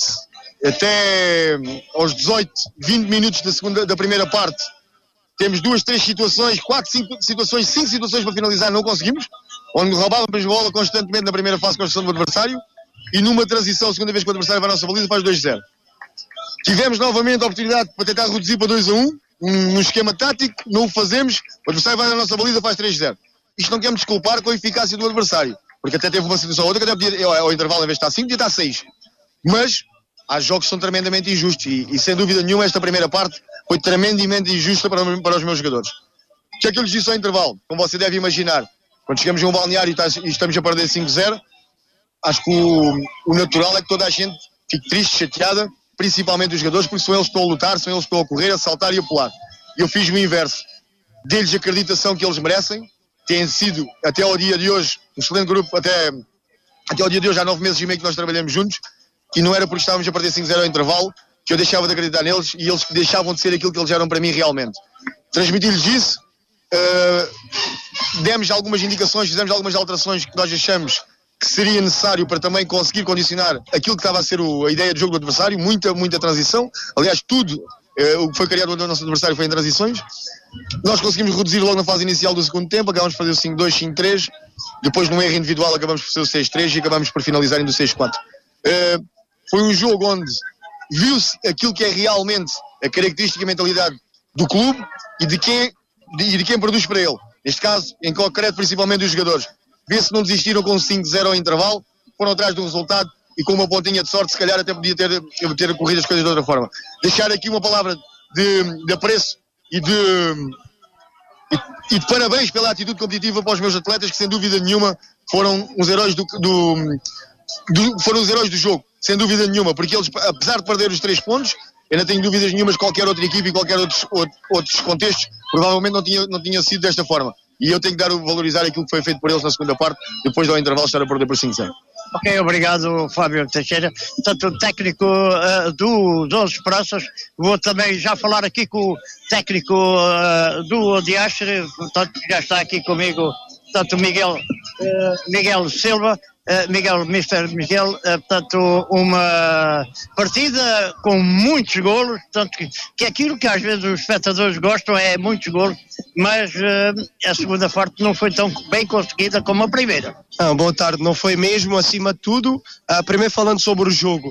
até aos dezoito, vinte minutos da, segunda, da primeira parte temos duas, três situações, quatro, cinco situações, cinco situações para finalizar, não conseguimos, onde roubávamos a bola constantemente na primeira fase com a construção do adversário, e numa transição, a segunda vez que o adversário vai à nossa baliza, faz dois a zero. Tivemos novamente a oportunidade para tentar reduzir para dois a um, num esquema tático, não o fazemos, o adversário vai à nossa baliza, faz três a zero. Isto não quer me desculpar com a eficácia do adversário, porque até teve uma situação ou outra que até podia, ao intervalo, em vez de estar cinco, podia estar seis. Mas há jogos que são tremendamente injustos e, e sem dúvida nenhuma esta primeira parte foi tremendamente injusta para, para os meus jogadores. O que é que eu lhes disse ao intervalo? Como você deve imaginar, quando chegamos a um balneário e estamos a perder cinco a zero, acho que o, o natural é que toda a gente fique triste, chateada, principalmente os jogadores, porque são eles que estão a lutar, são eles que estão a correr, a saltar e a pular. E eu fiz o inverso. Dei-lhes a acreditação que eles merecem, têm sido, até ao dia de hoje, um excelente grupo, até, até ao dia de hoje, há nove meses e meio que nós trabalhamos juntos, e não era porque estávamos a perder cinco a zero ao intervalo que eu deixava de acreditar neles e eles deixavam de ser aquilo que eles eram para mim realmente. Transmiti-lhes isso, uh, demos algumas indicações, fizemos algumas alterações que nós achamos que seria necessário para também conseguir condicionar aquilo que estava a ser o, a ideia de jogo do adversário, muita, muita transição. Aliás, tudo uh, o que foi criado do nosso adversário foi em transições. Nós conseguimos reduzir logo na fase inicial do segundo tempo, acabamos por fazer o cinco a dois, cinco a três, depois num erro individual acabamos por fazer o seis a três e acabamos por finalizar em do seis a quatro. Uh, foi um jogo onde viu-se aquilo que é realmente a característica e a mentalidade do clube e de quem, de, de quem produz para ele. Neste caso, em concreto, principalmente os jogadores. Vê-se que não desistiram com cinco a zero ao intervalo, foram atrás do resultado e com uma pontinha de sorte, se calhar até podia ter, ter corrido as coisas de outra forma. Deixar aqui uma palavra de, de apreço e de, e, e de parabéns pela atitude competitiva para os meus atletas, que sem dúvida nenhuma foram os heróis do, do, do, foram os heróis do jogo, sem dúvida nenhuma, porque eles, apesar de perder os três pontos, eu não tenho dúvidas nenhumas que qualquer outra equipe e qualquer outros, outros contextos provavelmente não tinha, não tinha sido desta forma. E eu tenho que dar, valorizar aquilo que foi feito por eles na segunda parte, depois do intervalo estar a perder por cinco a zero. Ok, obrigado, Fábio Teixeira. Portanto, o técnico uh, do onze Esperanças, vou também já falar aqui com o técnico uh, do Diastre, portanto, já está aqui comigo, portanto, Miguel, uh, Miguel Silva. Uh, Miguel, mister Miguel, uh, portanto, uma partida com muitos golos, portanto, que, que aquilo que às vezes os espectadores gostam é muitos golos, mas uh, a segunda parte não foi tão bem conseguida como a primeira. Ah, boa tarde, não foi mesmo, acima de tudo. Uh, primeiro falando sobre o jogo,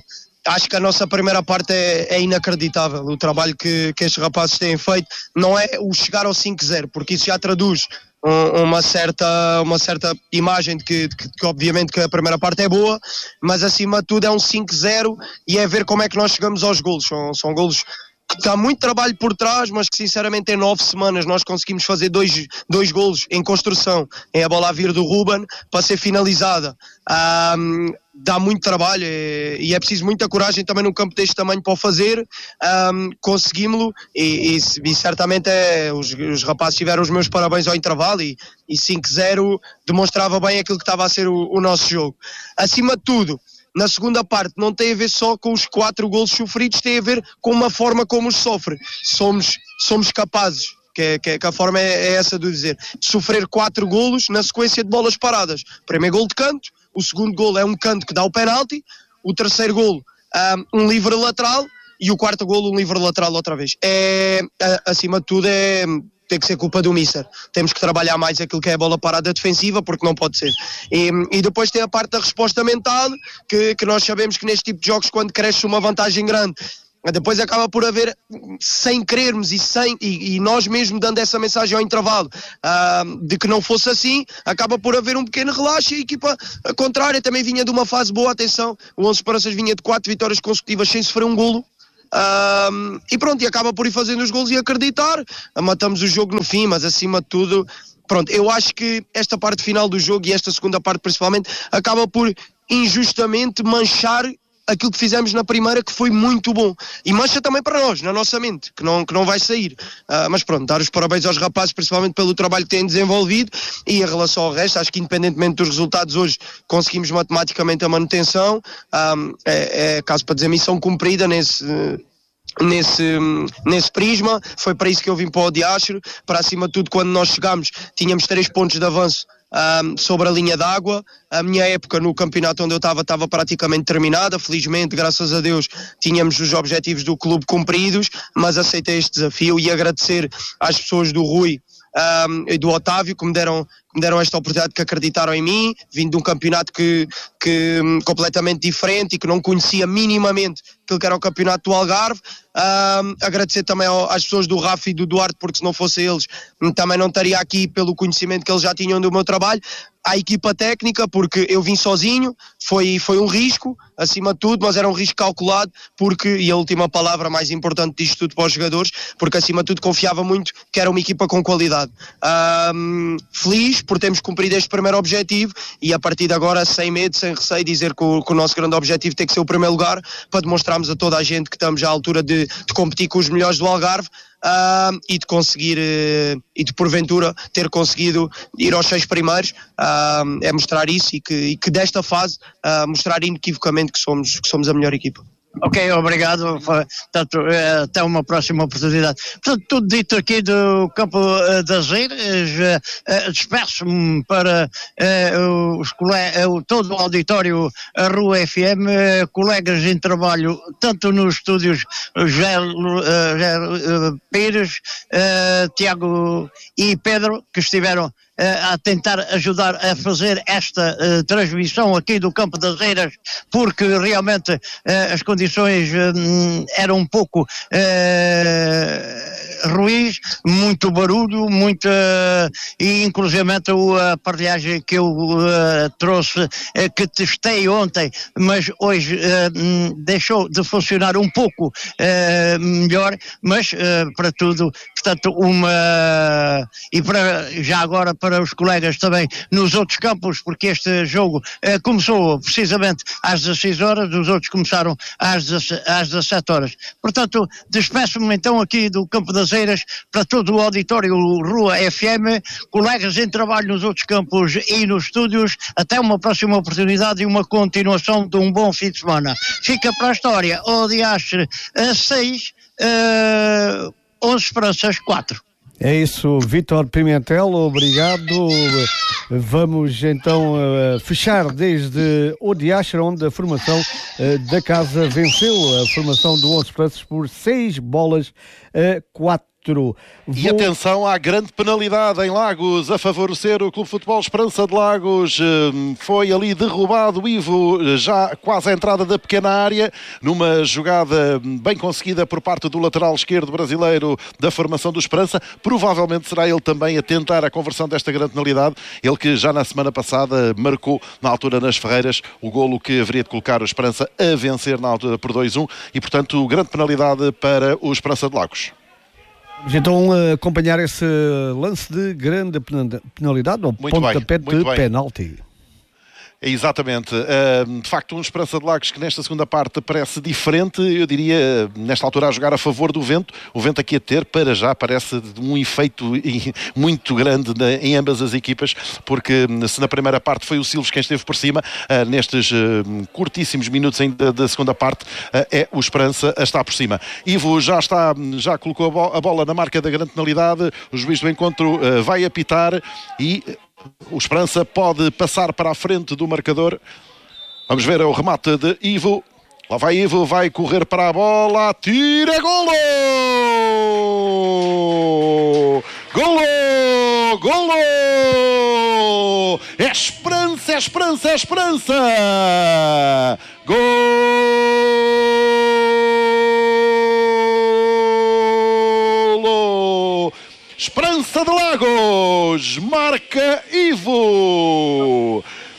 acho que a nossa primeira parte é, é inacreditável. O trabalho que, que estes rapazes têm feito não é o chegar ao cinco zero, porque isso já traduz um, uma, certa, uma certa imagem de que, de que, que obviamente que a primeira parte é boa, mas acima de tudo é um cinco zero e é ver como é que nós chegamos aos golos. São, são golos que há muito trabalho por trás, mas que sinceramente em nove semanas nós conseguimos fazer dois, dois golos em construção, em a bola a vir do Ruben para ser finalizada. Um, dá muito trabalho e, e é preciso muita coragem também num campo deste tamanho para o fazer. Um, conseguimos-lo e, e, e certamente é, os, os rapazes tiveram os meus parabéns ao intervalo e, e cinco zero demonstrava bem aquilo que estava a ser o, o nosso jogo. Acima de tudo, na segunda parte não tem a ver só com os quatro golos sofridos, tem a ver com uma forma como os sofre. Somos, somos capazes, que, é, que, é, que a forma é, é essa de dizer, de sofrer quatro golos na sequência de bolas paradas. Primeiro golo de canto, o segundo golo é um canto que dá o penalti, o terceiro golo um, um livre lateral e o quarto golo um livre lateral outra vez. É, acima de tudo é... tem que ser culpa do Mister. Temos que trabalhar mais aquilo que é a bola parada defensiva, porque não pode ser. E, e depois tem a parte da resposta mental, que, que nós sabemos que neste tipo de jogos, quando cresce uma vantagem grande, depois acaba por haver, sem querermos e, sem, e, e nós mesmo dando essa mensagem ao intervalo, uh, de que não fosse assim, acaba por haver um pequeno relaxo e a equipa contrária também vinha de uma fase boa, atenção, o Onze Esperanças vinha de quatro vitórias consecutivas sem sofrer um golo. Um, e pronto, e acaba por ir fazendo os golos e acreditar, matamos o jogo no fim, mas acima de tudo, pronto, eu acho que esta parte final do jogo e esta segunda parte principalmente, acaba por injustamente manchar aquilo que fizemos na primeira, que foi muito bom, e mancha também para nós, na nossa mente, que não, que não vai sair, uh, mas pronto, dar os parabéns aos rapazes, principalmente pelo trabalho que têm desenvolvido, e em relação ao resto, acho que independentemente dos resultados hoje, conseguimos matematicamente a manutenção, um, é, é caso para dizer missão cumprida nesse... Nesse, nesse prisma, foi para isso que eu vim para o Diáchero, para acima de tudo quando nós chegámos tínhamos três pontos de avanço um, sobre a linha d'água. A minha época no campeonato onde eu estava estava praticamente terminada, felizmente, graças a Deus, tínhamos os objetivos do clube cumpridos, mas aceitei este desafio e agradecer às pessoas do Rui um, e do Otávio que me deram me deram esta oportunidade, que acreditaram em mim, vindo de um campeonato que, que completamente diferente e que não conhecia minimamente aquilo que era o campeonato do Algarve. Um, agradecer também ao, às pessoas do Rafa e do Duarte, porque se não fossem eles também não estaria aqui pelo conhecimento que eles já tinham do meu trabalho. À equipa técnica, porque eu vim sozinho, foi, foi um risco, acima de tudo, mas era um risco calculado, porque, e a última palavra mais importante disto tudo para os jogadores, porque acima de tudo confiava muito que era uma equipa com qualidade. Um, feliz por termos cumprido este primeiro objetivo e a partir de agora, sem medo, sem receio, dizer que o, que o nosso grande objetivo tem que ser o primeiro lugar, para demonstrarmos a toda a gente que estamos à altura de, de competir com os melhores do Algarve. Uh, e de conseguir uh, e de porventura ter conseguiido ir aos seis primeiros, uh, é mostrar isso e que, e que desta fase uh, mostrar inequivocamente que somos, que somos a melhor equipa. Ok, obrigado. Portanto, até uma próxima oportunidade. Portanto, tudo dito aqui do campo das Eiras. Despeço-me para uh, os colegas, uh, todo o auditório a Rua F M, uh, colegas em trabalho, tanto nos estúdios José uh, Pires, uh, Tiago e Pedro, que estiveram a tentar ajudar a fazer esta uh, transmissão aqui do Campo das Eiras, porque realmente uh, as condições uh, eram um pouco uh, ruins, muito barulho, muita, e inclusivamente a aparelhagem que eu uh, trouxe, uh, que testei ontem, mas hoje uh, deixou de funcionar um pouco uh, melhor, mas uh, para tudo, portanto, uma, e para, já agora para os colegas também nos outros campos, porque este jogo eh, começou precisamente às dezasseis horas, os outros começaram às, às dezassete horas. Portanto, despeço-me então aqui do Campo das Eiras para todo o auditório Rua F M, colegas em trabalho nos outros campos e nos estúdios. Até uma próxima oportunidade e uma continuação de um bom fim de semana. Fica para a história, o Diastre seis, uh, Onze Esperanças quatro. É isso, Vítor Pimentel, obrigado. Vamos então uh, fechar desde o Diáchero, onde a formação uh, da casa venceu a formação do Onze Esperanças por seis bolas a quatro. outro. E atenção à grande penalidade em Lagos a favorecer o Clube Futebol Esperança de Lagos. Foi ali derrubado o Ivo, já quase à entrada da pequena área, numa jogada bem conseguida por parte do lateral esquerdo brasileiro da formação do Esperança. Provavelmente será ele também a tentar a conversão desta grande penalidade. Ele que já na semana passada marcou, na altura nas Ferreiras, o golo que haveria de colocar o Esperança a vencer na altura por dois a um. E, portanto, grande penalidade para o Esperança de Lagos. Vamos então acompanhar esse lance de grande penalidade, ou pontapé de penalti. Exatamente. De facto, um Esperança de Lagos que nesta segunda parte parece diferente, eu diria, nesta altura a jogar a favor do vento. O vento aqui a ter, para já, parece um efeito muito grande em ambas as equipas, porque se na primeira parte foi o Silves quem esteve por cima, nestes curtíssimos minutos ainda da segunda parte, é o Esperança a estar por cima. Ivo já está, já colocou a bola na marca da grande penalidade, o juiz do encontro vai apitar e o Esperança pode passar para a frente do marcador. Vamos ver o remate de Ivo. Lá vai Ivo, vai correr para a bola. Tira, golo! Golo! Golo! É Esperança, é Esperança, é Esperança! Golo! Esperança de Lagos, marca Ivo.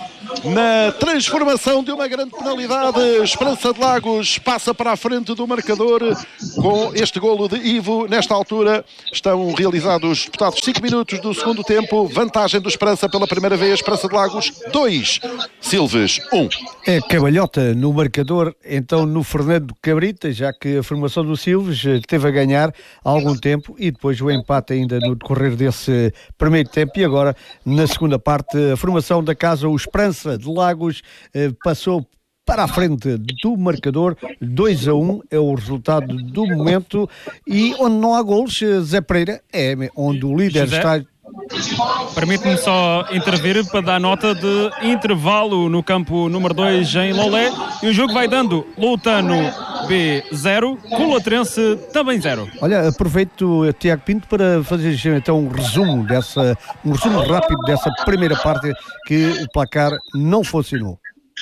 Na transformação de uma grande penalidade, Esperança de Lagos passa para a frente do marcador com este golo de Ivo. Nesta altura estão realizados os disputados cinco minutos do segundo tempo. Vantagem do Esperança pela primeira vez. Esperança de Lagos dois, Silves um. É cabalhota no marcador, então no Fernando Cabrita, já que a formação do Silves teve a ganhar há algum tempo e depois o empate ainda no decorrer desse primeiro tempo. E agora, na segunda parte, a formação da casa, o Esperança de Lagos eh, passou para a frente do marcador. Dois a um é o resultado do momento, e onde não há golos, Zé Pereira, é onde o líder José, está. Permite-me só intervir para dar nota de intervalo no campo número dois em Lolé, e o jogo vai dando Loutano B zero, Colatrense também zero. Olha, aproveito, Tiago Pinto, para fazer então um resumo dessa, um resumo rápido dessa primeira parte, que o placar não funcionou.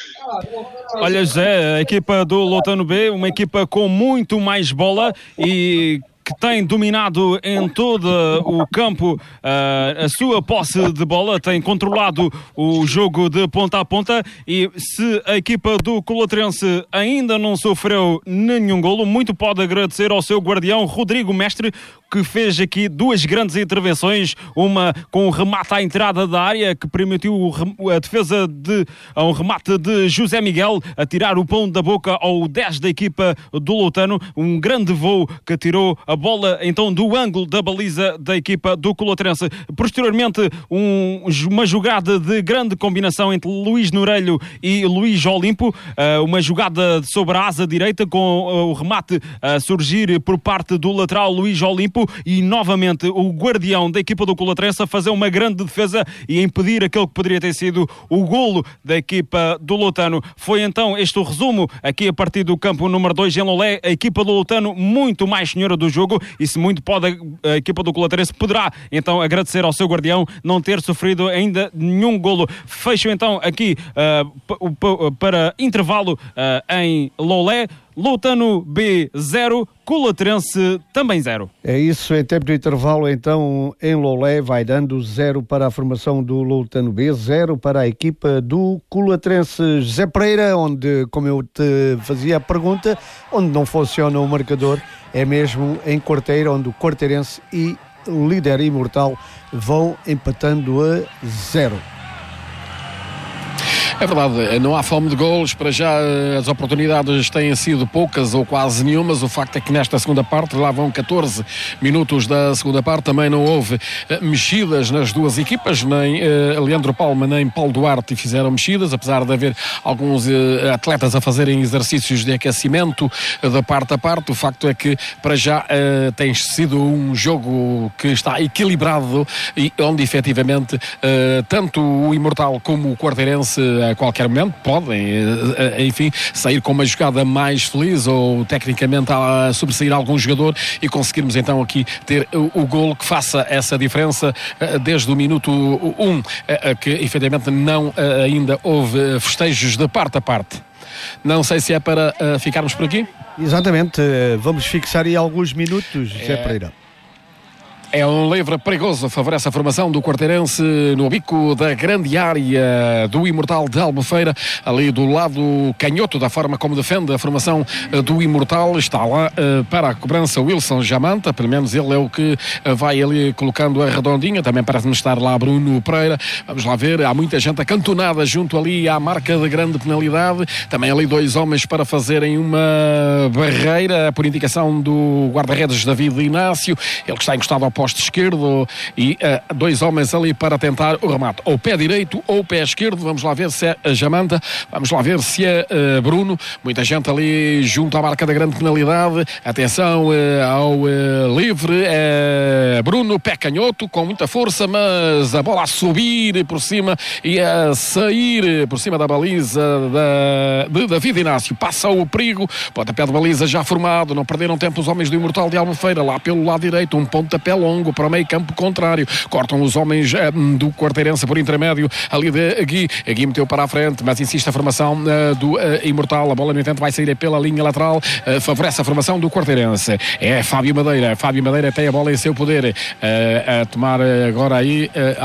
Olha, José, a equipa do Loutano B, uma equipa com muito mais bola e que tem dominado em todo o campo uh, a sua posse de bola, tem controlado o jogo de ponta a ponta, e se a equipa do Colatrense ainda não sofreu nenhum golo, muito pode agradecer ao seu guardião Rodrigo Mestre, que fez aqui duas grandes intervenções, uma com um remate à entrada da área que permitiu a defesa de a um remate de José Miguel a tirar o pão da boca ao dez da equipa do Loutano, um grande voo que tirou a bola então do ângulo da baliza da equipa do Colatrense. Posteriormente, um, uma jogada de grande combinação entre Luís Nourelho e Luís Olimpo, uma jogada sobre a asa direita com o remate a surgir por parte do lateral Luís Olimpo, e novamente o guardião da equipa do Colatrense a fazer uma grande defesa e a impedir aquele que poderia ter sido o golo da equipa do Loutano. Foi então este o resumo aqui a partir do campo número dois em Lolé. A equipa do Loutano muito mais senhora do jogo, e se muito pode a, a equipa do Colatrense poderá então agradecer ao seu guardião não ter sofrido ainda nenhum golo. Fecho então aqui uh, para intervalo uh, em Lolé. Loutano B zero, Colatrense também zero. É isso, em tempo de intervalo então em Lolé vai dando zero para a formação do Loutano B, zero para a equipa do Colatrense. José Pereira, onde, como eu te fazia a pergunta, onde não funciona o marcador é mesmo em Quarteira, onde o Quarteirense e o líder imortal vão empatando a zero. É verdade, não há fome de golos, para já as oportunidades têm sido poucas ou quase nenhumas. O facto é que nesta segunda parte, lá vão catorze minutos da segunda parte, também não houve uh, mexidas nas duas equipas, nem uh, Leandro Palma nem Paulo Duarte fizeram mexidas, apesar de haver alguns uh, atletas a fazerem exercícios de aquecimento uh, da parte a parte. O facto é que para já uh, tem sido um jogo que está equilibrado e onde efetivamente uh, tanto o Imortal como o Quarteirense a qualquer momento, podem, enfim, sair com uma jogada mais feliz ou tecnicamente a sobressair algum jogador e conseguirmos então aqui ter o, o golo que faça essa diferença desde o minuto um, que efetivamente não ainda houve festejos de parte a parte. Não sei se é para ficarmos por aqui. Exatamente, vamos fixar aí alguns minutos, José Pereira. É um livre perigoso, favorece a formação do Quarteirense no bico da grande área do Imortal de Albufeira, ali do lado canhoto, da forma como defende a formação do Imortal. Está lá uh, para a cobrança Wilson Jamanta, pelo menos ele é o que vai ali colocando a redondinha. Também parece-me estar lá Bruno Pereira. Vamos lá ver, há muita gente acantonada junto ali à marca de grande penalidade. Também ali dois homens para fazerem uma barreira, por indicação do guarda-redes David Inácio, ele que está encostado ao posto esquerdo, e uh, dois homens ali para tentar o remate, ou pé direito ou pé esquerdo. Vamos lá ver se é a Jamanta, vamos lá ver se é uh, Bruno. Muita gente ali junto à marca da grande penalidade. Atenção uh, ao uh, livre, é Bruno, pé canhoto, com muita força, mas a bola a subir por cima e a sair por cima da baliza da, de David Inácio. Passa o perigo, pontapé de baliza já formado, não perderam tempo os homens do Imortal de Albufeira, lá pelo lado direito, um pontapé longo para o meio campo contrário, cortam os homens eh, do Quarteirense por intermédio ali de Gui. Gui meteu para a frente, mas insiste a formação eh, do eh, Imortal. A bola no entanto vai sair pela linha lateral, eh, favorece a formação do Quarteirense. É Fábio Madeira, Fábio Madeira tem a bola em seu poder, eh, a tomar agora aí eh,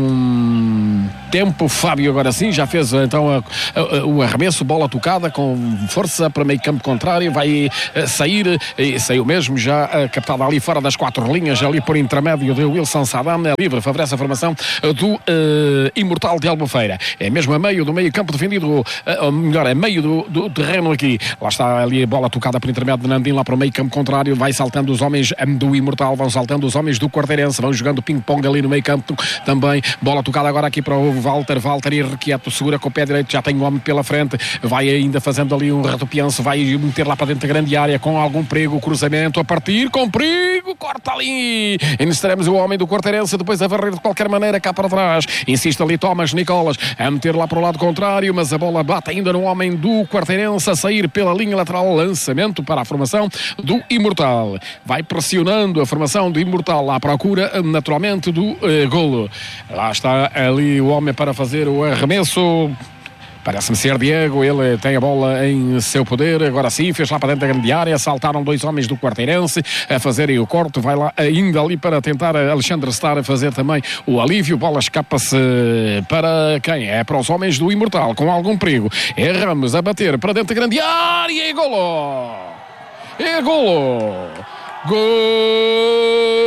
algum tempo. Fábio agora sim, já fez então a, a, o arremesso, bola tocada com força para meio campo contrário, vai eh, sair, e saiu mesmo já eh, captada ali fora das quatro linhas, ali por intermédio de Wilson Saddam, é livre, favorece a formação do uh, Imortal de Albufeira. É mesmo a meio do meio campo defendido, uh, ou melhor, é meio do, do terreno aqui. Lá está ali a bola tocada por intermédio de Nandim, lá para o meio campo contrário, vai saltando os homens do Imortal, vão saltando os homens do Quarteirense, vão jogando ping-pong ali no meio campo também. Bola tocada agora aqui para o Walter, Walter irrequieto, segura com o pé direito, já tem um homem pela frente, vai ainda fazendo ali um ratopianço, vai meter lá para dentro da grande área com algum perigo, cruzamento a partir, com perigo, corta ali. E estaremos o homem do Quarteirense depois a varrer de qualquer maneira cá para trás. Insiste ali Thomas Nicolas a meter lá para o lado contrário, mas a bola bate ainda no homem do Quarteirense a sair pela linha lateral. Lançamento para a formação do Imortal. Vai pressionando a formação do Imortal à procura naturalmente do uh, golo. Lá está ali o homem para fazer o arremesso. Parece-me ser Diego, ele tem a bola em seu poder, agora sim, fez lá para dentro da grande área, saltaram dois homens do Quarteirense a fazerem o corte, vai lá ainda ali para tentar Alexandre Star a fazer também o alívio, bola escapa-se para quem? É para os homens do Imortal, com algum perigo, é Ramos a bater para dentro da grande área e golo! É golo! Gol!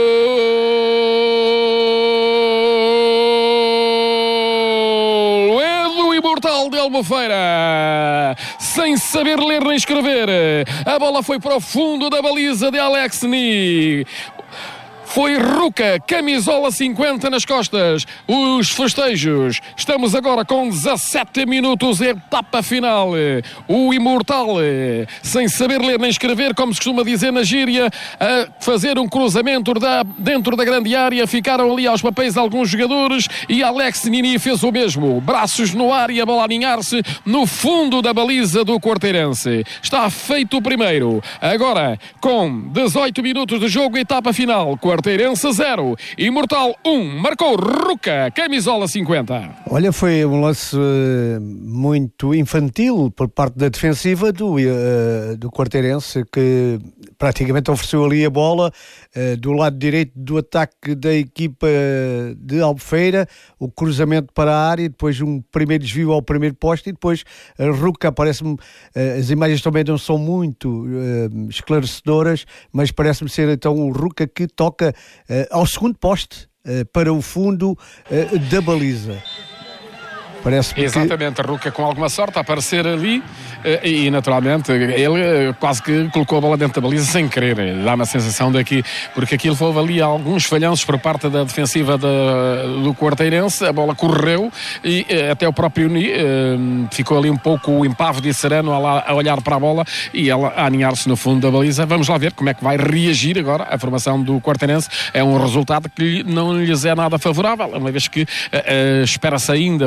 Imortal de Albufeira, sem saber ler nem escrever, a bola foi para o fundo da baliza de Alex Ni. Foi Ruca, camisola cinquenta nas costas, os festejos. Estamos agora com dezassete minutos, etapa final. O Imortal, sem saber ler nem escrever, como se costuma dizer na gíria, a fazer um cruzamento da, dentro da grande área. Ficaram ali aos papéis alguns jogadores e Alex Nini fez o mesmo. Braços no ar e a bola a aninhar-se no fundo da baliza do Quarteirense. Está feito o primeiro. Agora, com dezoito minutos de jogo, etapa final. Quarteirense zero, Imortal um, marcou Ruca, camisola cinquenta. Olha, foi um lance uh, muito infantil por parte da defensiva do, uh, do Quarteirense, que praticamente ofereceu ali a bola uh, do lado direito do ataque da equipa de Albufeira, o cruzamento para a área, depois um primeiro desvio ao primeiro poste e depois a Ruca, parece-me, uh, as imagens também não são muito uh, esclarecedoras, mas parece-me ser então o Ruca que toca Uh, ao segundo poste, uh, para o fundo uh, da baliza. Parece Exatamente, que... a Ruca com alguma sorte a aparecer ali e, e naturalmente ele quase que colocou a bola dentro da baliza sem querer, dá uma sensação daqui, porque aquilo houve ali alguns falhanços por parte da defensiva da, do Quarteirense, a bola correu e até o próprio Uni uh, ficou ali um pouco impávido e sereno a, lá, a olhar para a bola e ela a aninhar-se no fundo da baliza. Vamos lá ver como é que vai reagir agora a formação do Quarteirense. É um resultado que não lhes é nada favorável, uma vez que uh, uh, espera-se ainda uh,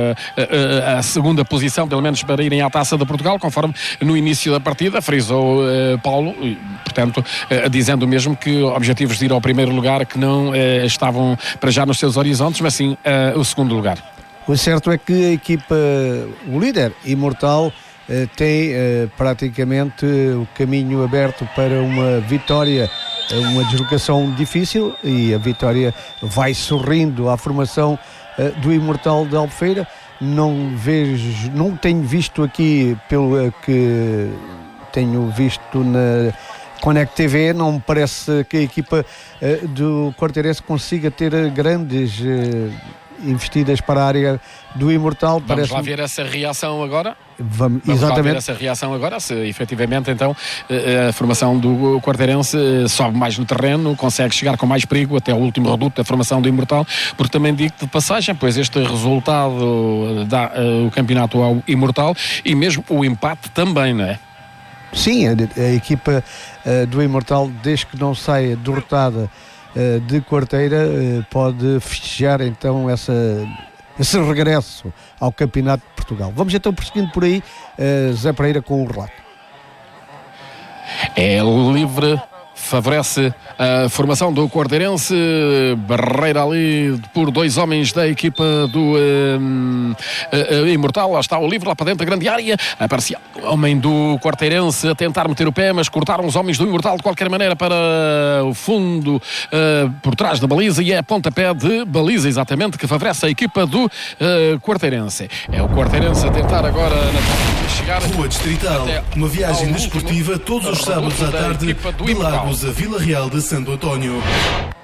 a, a, a segunda posição, pelo menos para irem à Taça de Portugal, conforme no início da partida frisou uh, Paulo, e, portanto, uh, dizendo mesmo que objetivos de ir ao primeiro lugar que não uh, estavam para já nos seus horizontes, mas sim uh, o segundo lugar. O certo é que a equipa, o líder Imortal, uh, tem uh, praticamente o caminho aberto para uma vitória, uma deslocação difícil, e a vitória vai sorrindo à formação uh, do Imortal de Albufeira. Não vejo, não tenho visto aqui, pelo uh, que tenho visto na Connect T V, não me parece que a equipa uh, do Quarteirense consiga ter uh, grandes uh, investidas para a área do Imortal. Vamos Parece... lá ver essa reação agora. Vamos, Vamos exatamente. lá ver essa reação agora, se efetivamente então a formação do Quarteirense sobe mais no terreno, consegue chegar com mais perigo até o último reduto da formação do Imortal, porque também digo de passagem, pois este resultado dá uh, o campeonato ao Imortal e mesmo o empate também, não é? Sim, a, a equipa uh, do Imortal, desde que não saia derrotada uh, de Quarteira, uh, pode festejar então essa, esse regresso ao Campeonato de Portugal. Vamos então prosseguindo por aí, uh, Zé Pereira com o relato. É livre, favorece a formação do Quarteirense, barreira ali por dois homens da equipa do um, uh, uh, Imortal. Lá está o livre, lá para dentro da grande área, aparecia o homem do Quarteirense a tentar meter o pé, mas cortaram os homens do Imortal de qualquer maneira para o fundo, uh, por trás da baliza, e é pontapé de baliza exatamente que favorece a equipa do uh, Quarteirense. É o Quarteirense a tentar agora na chegar Rua Distrital, uma viagem desportiva todos os sábados à tarde de Lagos a Vila Real de Santo António.